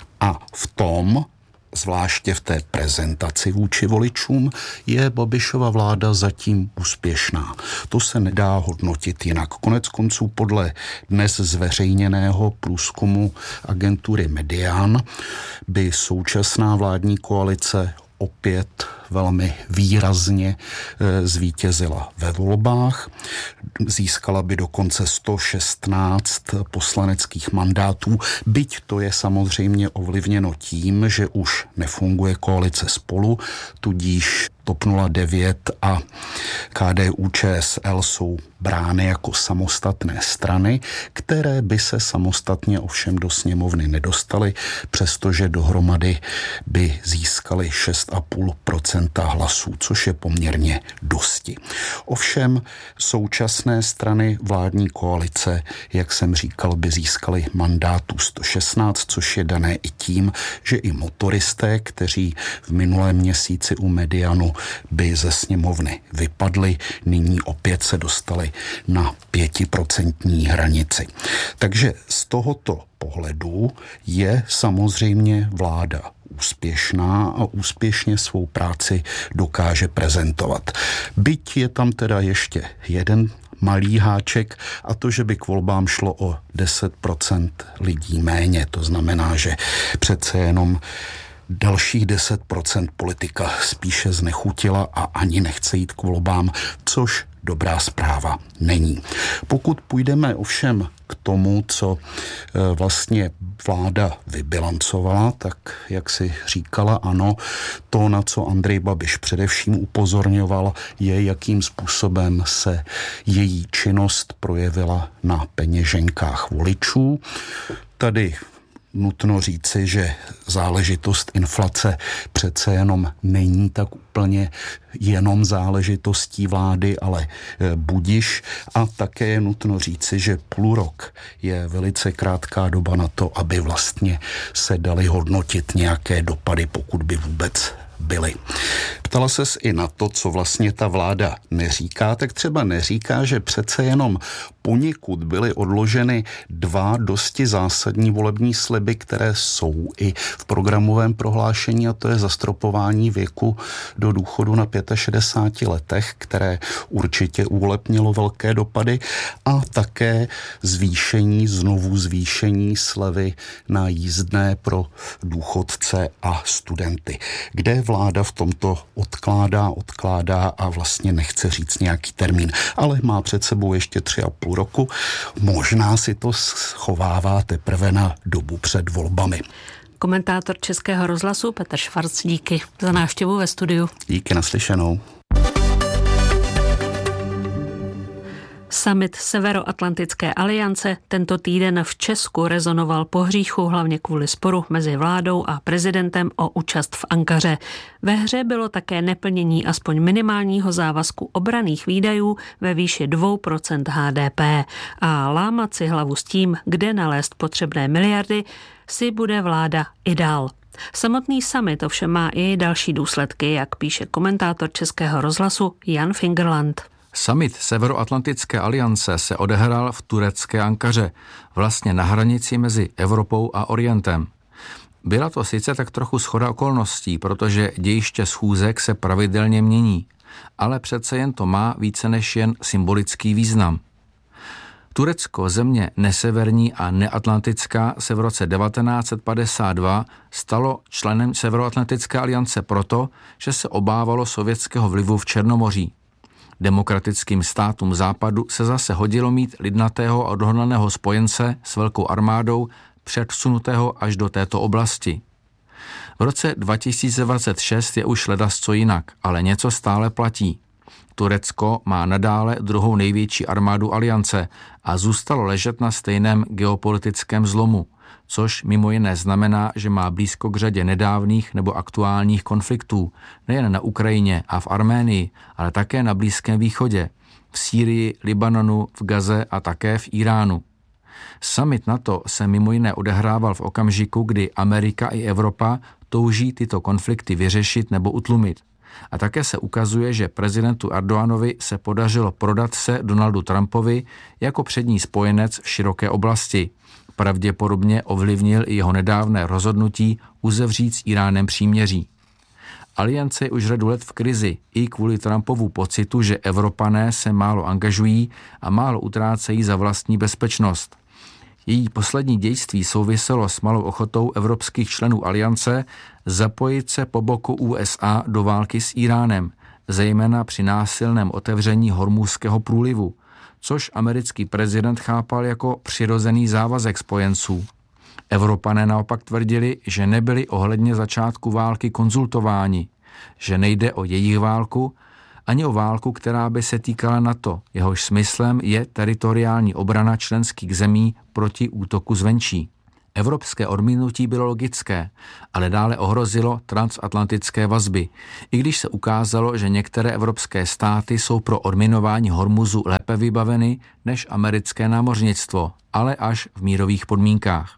A v tom, zvláště v té prezentaci vůči voličům, je Babišova vláda zatím úspěšná. To se nedá hodnotit jinak. Konec konců podle dnes zveřejněného průzkumu agentury Median by současná vládní koalice opět velmi výrazně e, zvítězila ve volbách. Získala by dokonce sto šestnáct poslaneckých mandátů, byť to je samozřejmě ovlivněno tím, že už nefunguje koalice Spolu, tudíž T O P nula devět a K D U Č S L jsou brány jako samostatné strany, které by se samostatně ovšem do sněmovny nedostaly, přestože dohromady by získaly šest celá pět procenta hlasů, což je poměrně dosti. Ovšem současné strany vládní koalice, jak jsem říkal, by získaly mandátů sto šestnáct, což je dané i tím, že i motoristé, kteří v minulém měsíci u Medianu by ze sněmovny vypadli, nyní opět se dostali na pětiprocentní hranici. Takže z tohoto pohledu je samozřejmě vláda úspěšná a úspěšně svou práci dokáže prezentovat. Byť je tam teda ještě jeden malý háček, a to, že by k volbám šlo o deset procent lidí méně. To znamená, že přece jenom dalších deset procent politika spíše znechutila a ani nechce jít k volbám, což dobrá zpráva není. Pokud půjdeme ovšem k tomu, co vlastně vláda vybilancovala, tak jak si říkala, ano, to, na co Andrej Babiš především upozorňoval, je, jakým způsobem se její činnost projevila na peněženkách voličů. Tady nutno říci, že záležitost inflace přece jenom není tak úplně jenom záležitostí vlády, ale budiš. A také je nutno říci, že půl rok je velice krátká doba na to, aby vlastně se daly hodnotit nějaké dopady, pokud by vůbec byly. Ptala ses i na to, co vlastně ta vláda neříká, tak třeba neříká, že přece jenom poněkud byly odloženy dva dosti zásadní volební sliby, které jsou i v programovém prohlášení, a to je zastropování věku do důchodu na šedesáti pěti letech, které určitě u voleb mělo velké dopady, a také zvýšení, znovu zvýšení slevy na jízdné pro důchodce a studenty, kde vláda v tomto odkládá, odkládá a vlastně nechce říct nějaký termín, ale má před sebou ještě tři a půl roku. Možná si to schovává teprve na dobu před volbami.
Komentátor Českého rozhlasu Petr Švarc, díky za návštěvu ve studiu.
Díky, naslyšenou.
Summit Severoatlantické aliance tento týden v Česku rezonoval po hříchu, hlavně kvůli sporu mezi vládou a prezidentem o účast v Ankaře. Ve hře bylo také neplnění aspoň minimálního závazku obranných výdajů ve výši dvě procenta H D P a lámat si hlavu s tím, kde nalézt potřebné miliardy, si bude vláda i dál. Samotný summit ovšem má i další důsledky, jak píše komentátor Českého rozhlasu Jan Fingerland.
Summit Severoatlantické aliance se odehrál v turecké Ankaře, vlastně na hranici mezi Evropou a Orientem. Byla to sice tak trochu shoda okolností, protože dějiště schůzek se pravidelně mění, ale přece jen to má více než jen symbolický význam. Turecko, země neseverní a neatlantická, se v roce devatenáct set padesát dva stalo členem Severoatlantické aliance proto, že se obávalo sovětského vlivu v Černomoří. Demokratickým státům západu se zase hodilo mít lidnatého a odhodlaného spojence s velkou armádou předsunutého až do této oblasti. V roce dva tisíce dvacet šest je už ledasco jinak, ale něco stále platí. Turecko má nadále druhou největší armádu aliance a zůstalo ležet na stejném geopolitickém zlomu. což mimo jiné znamená, že má blízko k řadě nedávných nebo aktuálních konfliktů, nejen na Ukrajině a v Arménii, ale také na Blízkém východě, v Sýrii, Libanonu, v Gaze a také v Iránu. Summit NATO se mimo jiné odehrával v okamžiku, kdy Amerika i Evropa touží tyto konflikty vyřešit nebo utlumit. A také se ukazuje, že prezidentu Erdoganovi se podařilo prodat se Donaldu Trumpovi jako přední spojenec v široké oblasti. Pravděpodobně ovlivnil i jeho nedávné rozhodnutí uzavřít s Iránem příměří. Aliance je už řadu let v krizi i kvůli Trumpovu pocitu, že Evropané se málo angažují a málo utrácejí za vlastní bezpečnost. Její poslední dějství souviselo s malou ochotou evropských členů aliance zapojit se po boku U S A do války s Iránem, zejména při násilném otevření Hormuzského průlivu, což americký prezident chápal jako přirozený závazek spojenců. Evropané naopak tvrdili, že nebyli ohledně začátku války konzultováni, že nejde o jejich válku, ani o válku, která by se týkala NATO, jehož smyslem je teritoriální obrana členských zemí proti útoku zvenčí. Evropské odmítnutí bylo logické, ale dále ohrozilo transatlantické vazby, i když se ukázalo, že některé evropské státy jsou pro odminování Hormuzu lépe vybaveny než americké námořnictvo, ale až v mírových podmínkách.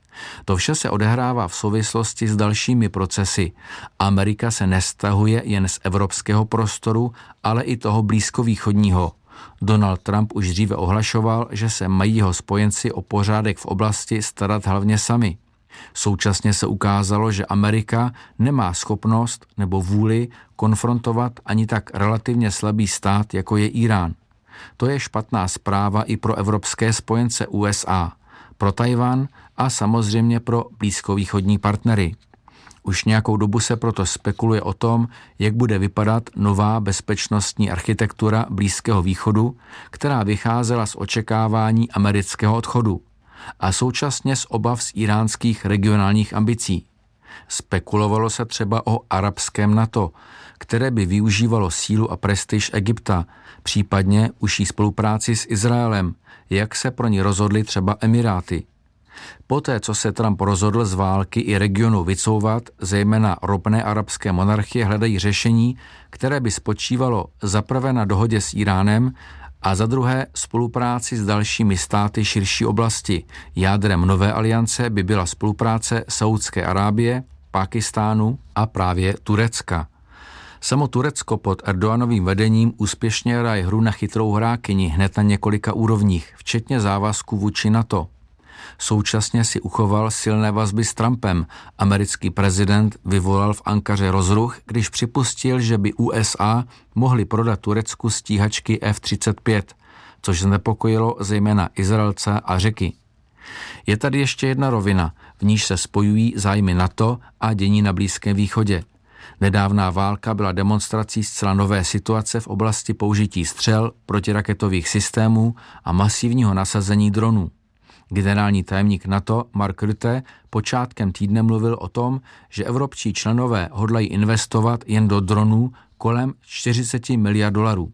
To vše se odehrává v souvislosti s dalšími procesy. Amerika se nestahuje jen z evropského prostoru, ale i toho blízkovýchodního. Donald Trump už dříve ohlašoval, že se mají jeho spojenci o pořádek v oblasti starat hlavně sami. Současně se ukázalo, že Amerika nemá schopnost nebo vůli konfrontovat ani tak relativně slabý stát, jako je Irán. To je špatná zpráva i pro evropské spojence U S A, pro Tajvan a samozřejmě pro blízkovýchodní partnery. Už nějakou dobu se proto spekuluje o tom, jak bude vypadat nová bezpečnostní architektura Blízkého východu, která vycházela z očekávání amerického odchodu a současně z obav z iránských regionálních ambicí. Spekulovalo se třeba o arabském NATO, které by využívalo sílu a prestiž Egypta, případně užší spolupráci s Izraelem, jak se pro ní rozhodly třeba Emiráty. Poté, co se Trump rozhodl z války i regionu vycouvat, zejména ropné arabské monarchie hledají řešení, které by spočívalo za prvé na dohodě s Iránem a za druhé spolupráci s dalšími státy širší oblasti. Jádrem nové aliance by byla spolupráce Saúdské Arábie, Pákistánu a právě Turecka. Samo Turecko pod Erdoganovým vedením úspěšně hraje hru na chytrou hrákyni hned na několika úrovních, včetně závazku vůči NATO. Současně si uchoval silné vazby s Trumpem. Americký prezident vyvolal v Ankaře rozruch, když připustil, že by U S A mohli prodat Turecku stíhačky F třicet pět, což znepokojilo zejména Izraelce a Řeky. Je tady ještě jedna rovina, v níž se spojují zájmy NATO a dění na Blízkém východě. Nedávná válka byla demonstrací zcela nové situace v oblasti použití střel, protiraketových systémů a masivního nasazení dronů. Generální tajemník NATO Mark Rutte počátkem týdne mluvil o tom, že evropští členové hodlají investovat jen do dronů kolem čtyřicet miliard dolarů.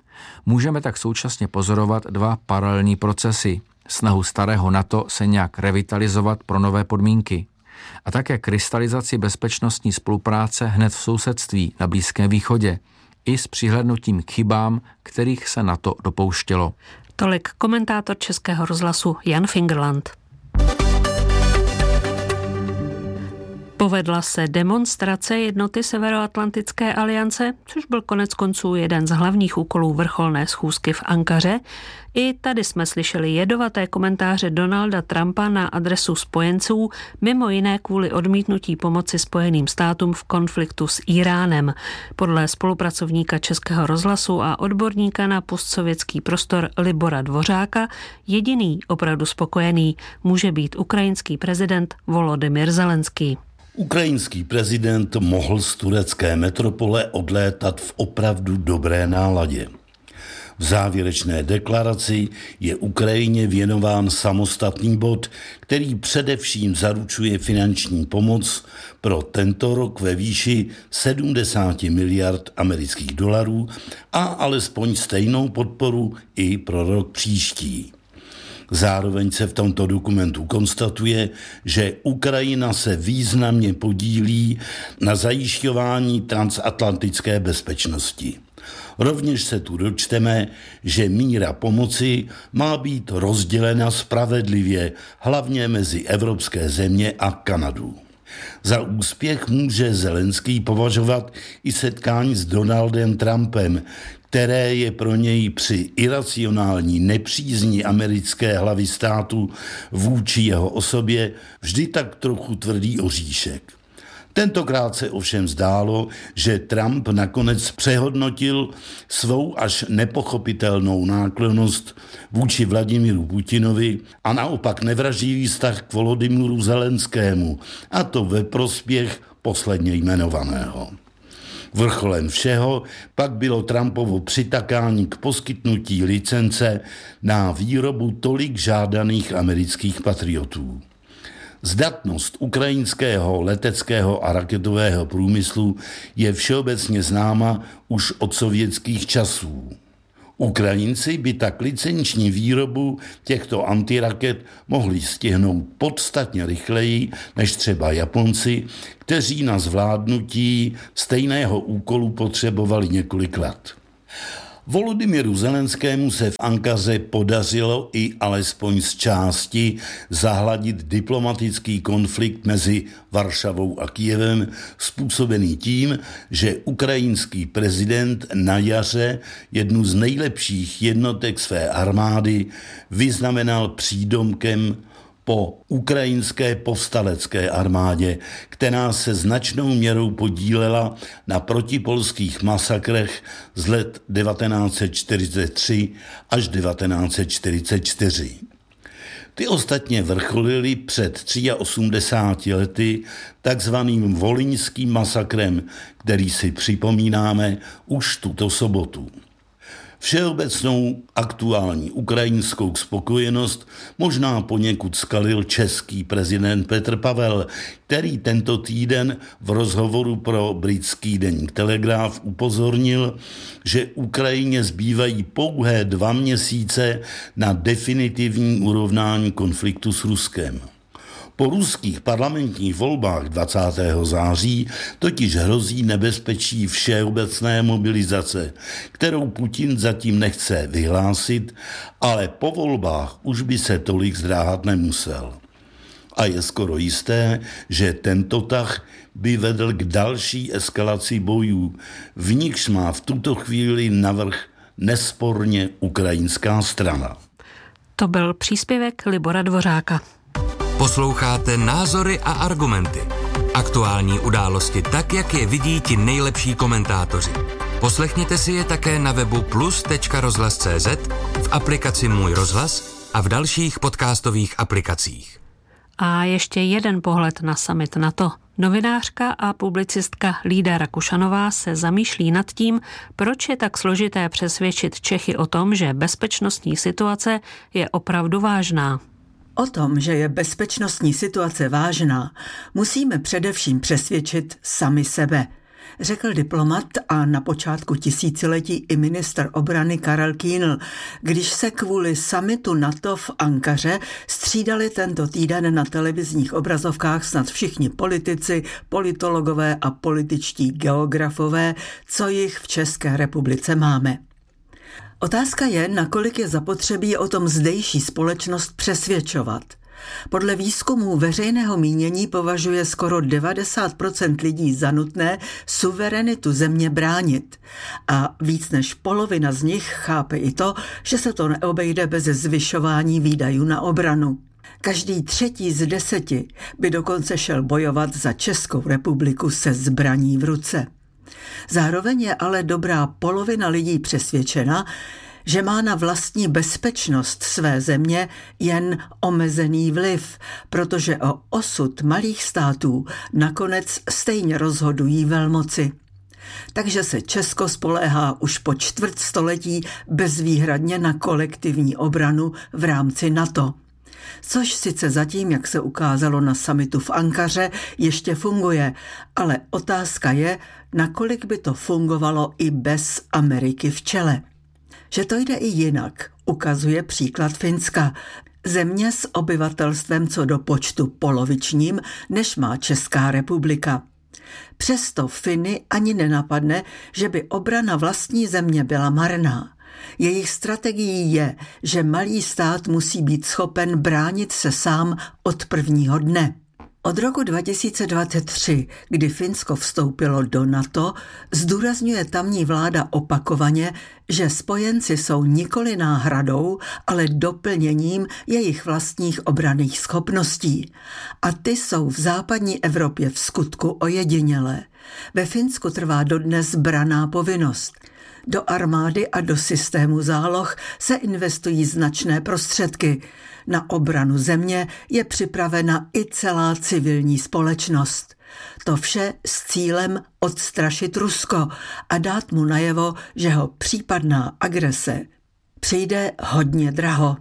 Můžeme tak současně pozorovat dva paralelní procesy. Snahu starého NATO se nějak revitalizovat pro nové podmínky a také krystalizaci bezpečnostní spolupráce hned v sousedství na Blízkém východě i s přihlédnutím k chybám, kterých se NATO dopouštělo.
Tolik komentátor Českého rozhlasu Jan Fingerland. Povedla se demonstrace jednoty Severoatlantické aliance, což byl konec konců jeden z hlavních úkolů vrcholné schůzky v Ankaře. I tady jsme slyšeli jedovaté komentáře Donalda Trumpa na adresu spojenců, mimo jiné kvůli odmítnutí pomoci Spojeným státům v konfliktu s Iránem. Podle spolupracovníka Českého rozhlasu a odborníka na postsovětský prostor Libora Dvořáka jediný opravdu spokojený může být ukrajinský prezident Volodymyr Zelenský.
Ukrajinský prezident mohl z turecké metropole odlétat v opravdu dobré náladě. V závěrečné deklaraci je Ukrajině věnován samostatný bod, který především zaručuje finanční pomoc pro tento rok ve výši sedmdesát miliard amerických dolarů a alespoň stejnou podporu i pro rok příští. Zároveň se v tomto dokumentu konstatuje, že Ukrajina se významně podílí na zajišťování transatlantické bezpečnosti. Rovněž se tu dočteme, že míra pomoci má být rozdělena spravedlivě, hlavně mezi evropské země a Kanadu. Za úspěch může Zelenský považovat i setkání s Donaldem Trumpem, které je pro něj při iracionální nepřízni americké hlavy státu vůči jeho osobě vždy tak trochu tvrdý oříšek. Tentokrát se ovšem zdálo, že Trump nakonec přehodnotil svou až nepochopitelnou náklonnost vůči Vladimíru Putinovi a naopak nevraživý vztah k Volodymyru Zelenskému, a to ve prospěch posledně jmenovaného. Vrcholem všeho pak bylo Trumpovo přitakání k poskytnutí licence na výrobu tolik žádaných amerických patriotů. Zdatnost ukrajinského leteckého a raketového průmyslu je všeobecně známa už od sovětských časů. Ukrajinci by tak licenční výrobu těchto antiraket mohli stihnout podstatně rychleji než třeba Japonci, kteří na zvládnutí stejného úkolu potřebovali několik let. Volodymyru Zelenskému se v Ankaře podařilo i alespoň z části zahladit diplomatický konflikt mezi Varšavou a Kyjevem, způsobený tím, že ukrajinský prezident na jaře jednu z nejlepších jednotek své armády vyznamenal přídomkem po ukrajinské povstalecké armádě, která se značnou měrou podílela na protipolských masakrech z let devatenáct set čtyřicet tři až devatenáct set čtyřicet čtyři. Ty ostatně vrcholily před osmdesáti třemi lety takzvaným volyňským masakrem, který si připomínáme už tuto sobotu. Všeobecnou aktuální ukrajinskou spokojenost možná poněkud skalil český prezident Petr Pavel, který tento týden v rozhovoru pro britský deník Telegraph upozornil, že Ukrajině zbývají pouhé dva měsíce na definitivní urovnání konfliktu s Ruskem. Po ruských parlamentních volbách dvacátého září totiž hrozí nebezpečí všeobecné mobilizace, kterou Putin zatím nechce vyhlásit, ale po volbách už by se tolik zdráhat nemusel. A je skoro jisté, že tento tah by vedl k další eskalaci bojů, v nichž má v tuto chvíli navrch nesporně ukrajinská strana.
To byl příspěvek Libora Dvořáka.
Posloucháte Názory a argumenty. Aktuální události tak, jak je vidí ti nejlepší komentátoři. Poslechněte si je také na webu plus tečka rozhlas tečka cz, v aplikaci Můj rozhlas a v dalších podcastových aplikacích.
A ještě jeden pohled na summit NATO. Novinářka a publicistka Lída Rakušanová se zamýšlí nad tím, proč je tak složité přesvědčit Čechy o tom, že bezpečnostní situace je opravdu vážná.
O tom, že je bezpečnostní situace vážná, musíme především přesvědčit sami sebe, řekl diplomat a na počátku tisíciletí i ministr obrany Karel Kýnl, když se kvůli summitu NATO v Ankaře střídali tento týden na televizních obrazovkách snad všichni politici, politologové a političtí geografové, co jich v České republice máme. Otázka je, nakolik je zapotřebí o tom zdejší společnost přesvědčovat. Podle výzkumů veřejného mínění považuje skoro devadesát procent lidí za nutné suverenitu země bránit. A víc než polovina z nich chápe i to, že se to neobejde bez zvyšování výdajů na obranu. Každý třetí z deseti by dokonce šel bojovat za Českou republiku se zbraní v ruce. Zároveň je ale dobrá polovina lidí přesvědčena, že má na vlastní bezpečnost své země jen omezený vliv, protože o osud malých států nakonec stejně rozhodují velmoci. Takže se Česko spoléhá už po čtvrtstoletí bezvýhradně na kolektivní obranu v rámci NATO. Což sice zatím, jak se ukázalo na summitu v Ankaře, ještě funguje, ale otázka je, nakolik by to fungovalo i bez Ameriky v čele. Že to jde i jinak, ukazuje příklad Finska. Země s obyvatelstvem co do počtu polovičním, než má Česká republika. Přesto Finy ani nenapadne, že by obrana vlastní země byla marná. Jejich strategií je, že malý stát musí být schopen bránit se sám od prvního dne. Od roku dva tisíce dvacet tři, kdy Finsko vstoupilo do NATO, zdůrazňuje tamní vláda opakovaně, že spojenci jsou nikoli náhradou, ale doplněním jejich vlastních obranných schopností. A ty jsou v západní Evropě v skutku ojedinělé. Ve Finsku trvá dodnes branná povinnost. Do armády a do systému záloh se investují značné prostředky. Na obranu země je připravena i celá civilní společnost. To vše s cílem odstrašit Rusko a dát mu najevo, že ho případná agrese přijde hodně draho.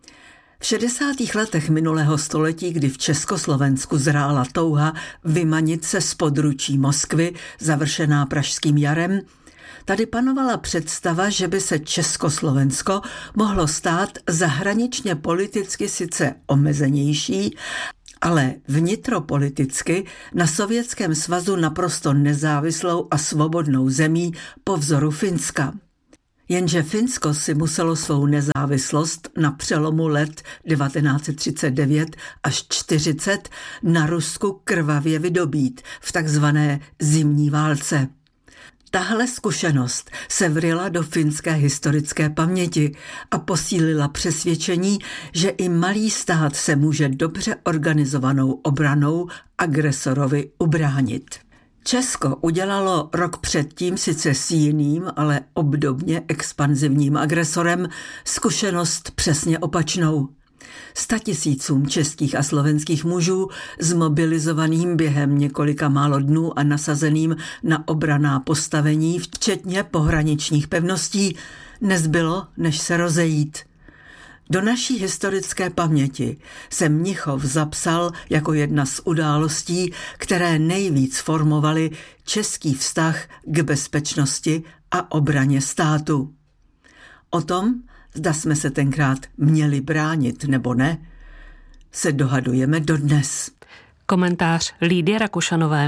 V šedesátých letech minulého století, kdy v Československu zrála touha vymanit se z područí Moskvy, završená Pražským jarem, tady panovala představa, že by se Československo mohlo stát zahraničně politicky sice omezenější, ale vnitropoliticky na Sovětském svazu naprosto nezávislou a svobodnou zemí po vzoru Finska. Jenže Finsko si muselo svou nezávislost na přelomu let devatenáct set třicet devět až čtyřicet na Rusku krvavě vydobít v takzvané zimní válce. Tahle zkušenost se vryla do finské historické paměti a posílila přesvědčení, že i malý stát se může dobře organizovanou obranou agresorovi ubránit. Česko udělalo rok předtím sice s jiným, ale obdobně expanzivním agresorem zkušenost přesně opačnou. Statisícům českých a slovenských mužů zmobilizovaným během několika málo dnů a nasazeným na obranná postavení, včetně pohraničních pevností, nezbylo, než se rozejít. Do naší historické paměti se Mnichov zapsal jako jedna z událostí, které nejvíc formovaly český vztah k bezpečnosti a obraně státu. O tom, zda jsme se tenkrát měli bránit nebo ne, se dohadujeme dodnes.
Komentář Lídy Rakušanové.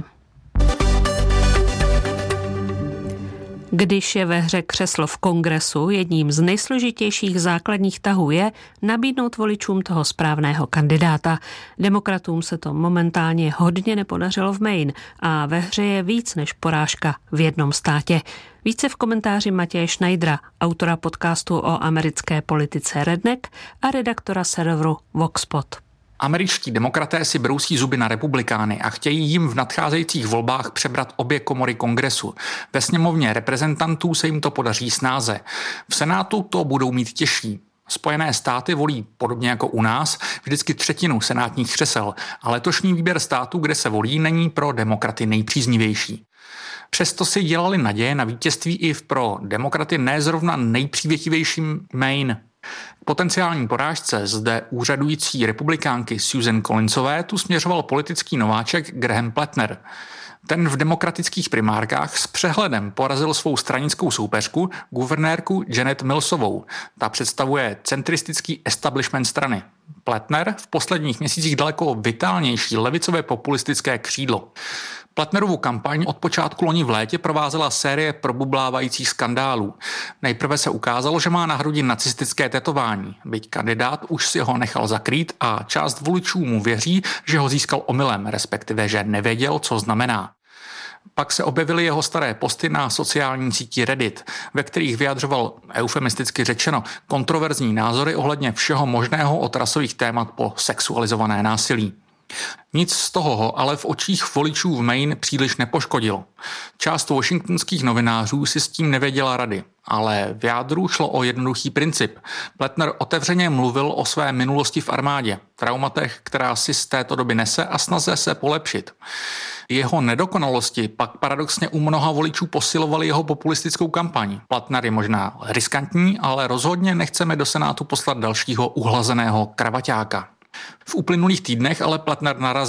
Když je ve hře křeslo v kongresu, jedním z nejsložitějších základních tahů je nabídnout voličům toho správného kandidáta. Demokratům se to momentálně hodně nepodařilo v Maine a ve hře je víc než porážka v jednom státě. Více v komentáři Matěje Schneidera, autora podcastu o americké politice Redneck a redaktora serveru Voxpot.
Američtí demokraté si brousí zuby na republikány a chtějí jim v nadcházejících volbách přebrat obě komory kongresu. Ve sněmovně reprezentantů se jim to podaří snáze. V Senátu to budou mít těžší. Spojené státy volí, podobně jako u nás, vždycky třetinu senátních křesel a letošní výběr států, kde se volí, není pro demokraty nejpříznivější. Přesto si dělali naděje na vítězství i v pro demokraty nezrovna nejpřívětivějším Maine. K potenciální porážce zde úřadující republikánky Susan Collinsové tu směřoval politický nováček Graham Plattner. Ten v demokratických primárkách s přehledem porazil svou stranickou soupeřku, guvernérku Janet Millsovou. Ta představuje centristický establishment strany. Plattner v posledních měsících daleko vitálnější levicové populistické křídlo. Plattnerovu kampaň od počátku loni v létě provázela série probublávajících skandálů. Nejprve se ukázalo, že má na hrudi nacistické tetování, byť kandidát už si ho nechal zakrýt a část voličů mu věří, že ho získal omylem, respektive že nevěděl, co znamená. Pak se objevily jeho staré posty na sociální síti Reddit, ve kterých vyjadřoval, eufemisticky řečeno, kontroverzní názory ohledně všeho možného od rasových témat po sexualizované násilí. Nic z toho ho ale v očích voličů v Maine příliš nepoškodilo. Část washingtonských novinářů si s tím nevěděla rady, ale v jádru šlo o jednoduchý princip. Plattner otevřeně mluvil o své minulosti v armádě, traumatech, která si z této doby nese a snaze se polepšit. Jeho nedokonalosti pak paradoxně u mnoha voličů posilovaly jeho populistickou kampaň. Plattner je možná riskantní, ale rozhodně nechceme do Senátu poslat dalšího uhlazeného kravaťáka. V uplynulých týdnech ale Plattner narazil.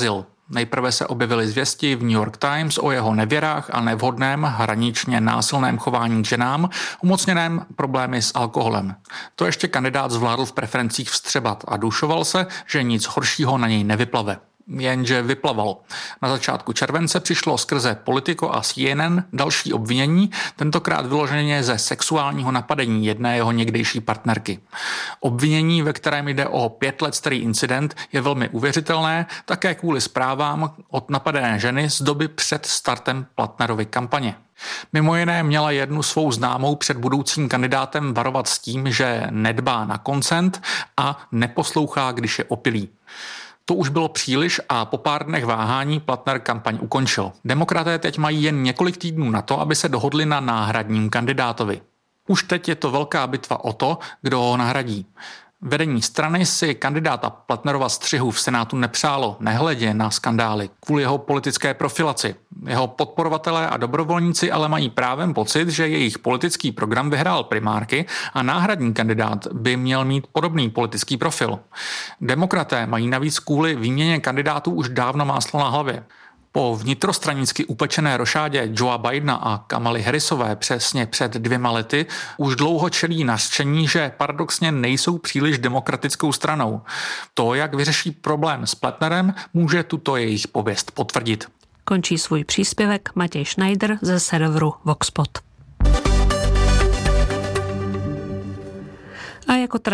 Nejprve se objevily zvěsti v New York Times o jeho nevěrách a nevhodném, hraničně násilném chování k ženám, umocněném problémy s alkoholem. To ještě kandidát zvládl v preferencích vstřebat a dušoval se, že nic horšího na něj nevyplave. Jenže vyplavalo. Na začátku července přišlo skrze Politico a C N N další obvinění, tentokrát vyloženě ze sexuálního napadení jedné jeho někdejší partnerky. Obvinění, ve kterém jde o pět let starý incident, je velmi uvěřitelné, také kvůli zprávám od napadené ženy z doby před startem Plattnerovy kampaně. Mimo jiné měla jednu svou známou před budoucím kandidátem varovat s tím, že nedbá na koncent a neposlouchá, když je opilý. To už bylo příliš a po pár dnech váhání Plattner kampaň ukončil. Demokraté teď mají jen několik týdnů na to, aby se dohodli na náhradním kandidátovi. Už teď je to velká bitva o to, kdo ho nahradí. Vedení strany si kandidáta Plattnerova střihu v Senátu nepřálo, nehledě na skandály, kvůli jeho politické profilaci. Jeho podporovatelé a dobrovolníci ale mají právem pocit, že jejich politický program vyhrál primárky a náhradní kandidát by měl mít podobný politický profil. Demokraté mají navíc kvůli výměně kandidátů už dávno máslo na hlavě. Po vnitrostranicky upečené rošádě Joea Bidena a Kamaly Harrisové přesně před dvěma lety už dlouho čelí nařčení, že paradoxně nejsou příliš demokratickou stranou. To, jak vyřeší problém s Plattnerem, může tuto jejich pověst potvrdit.
Končí svůj příspěvek Matěj Schneider ze serveru Voxpot. A jako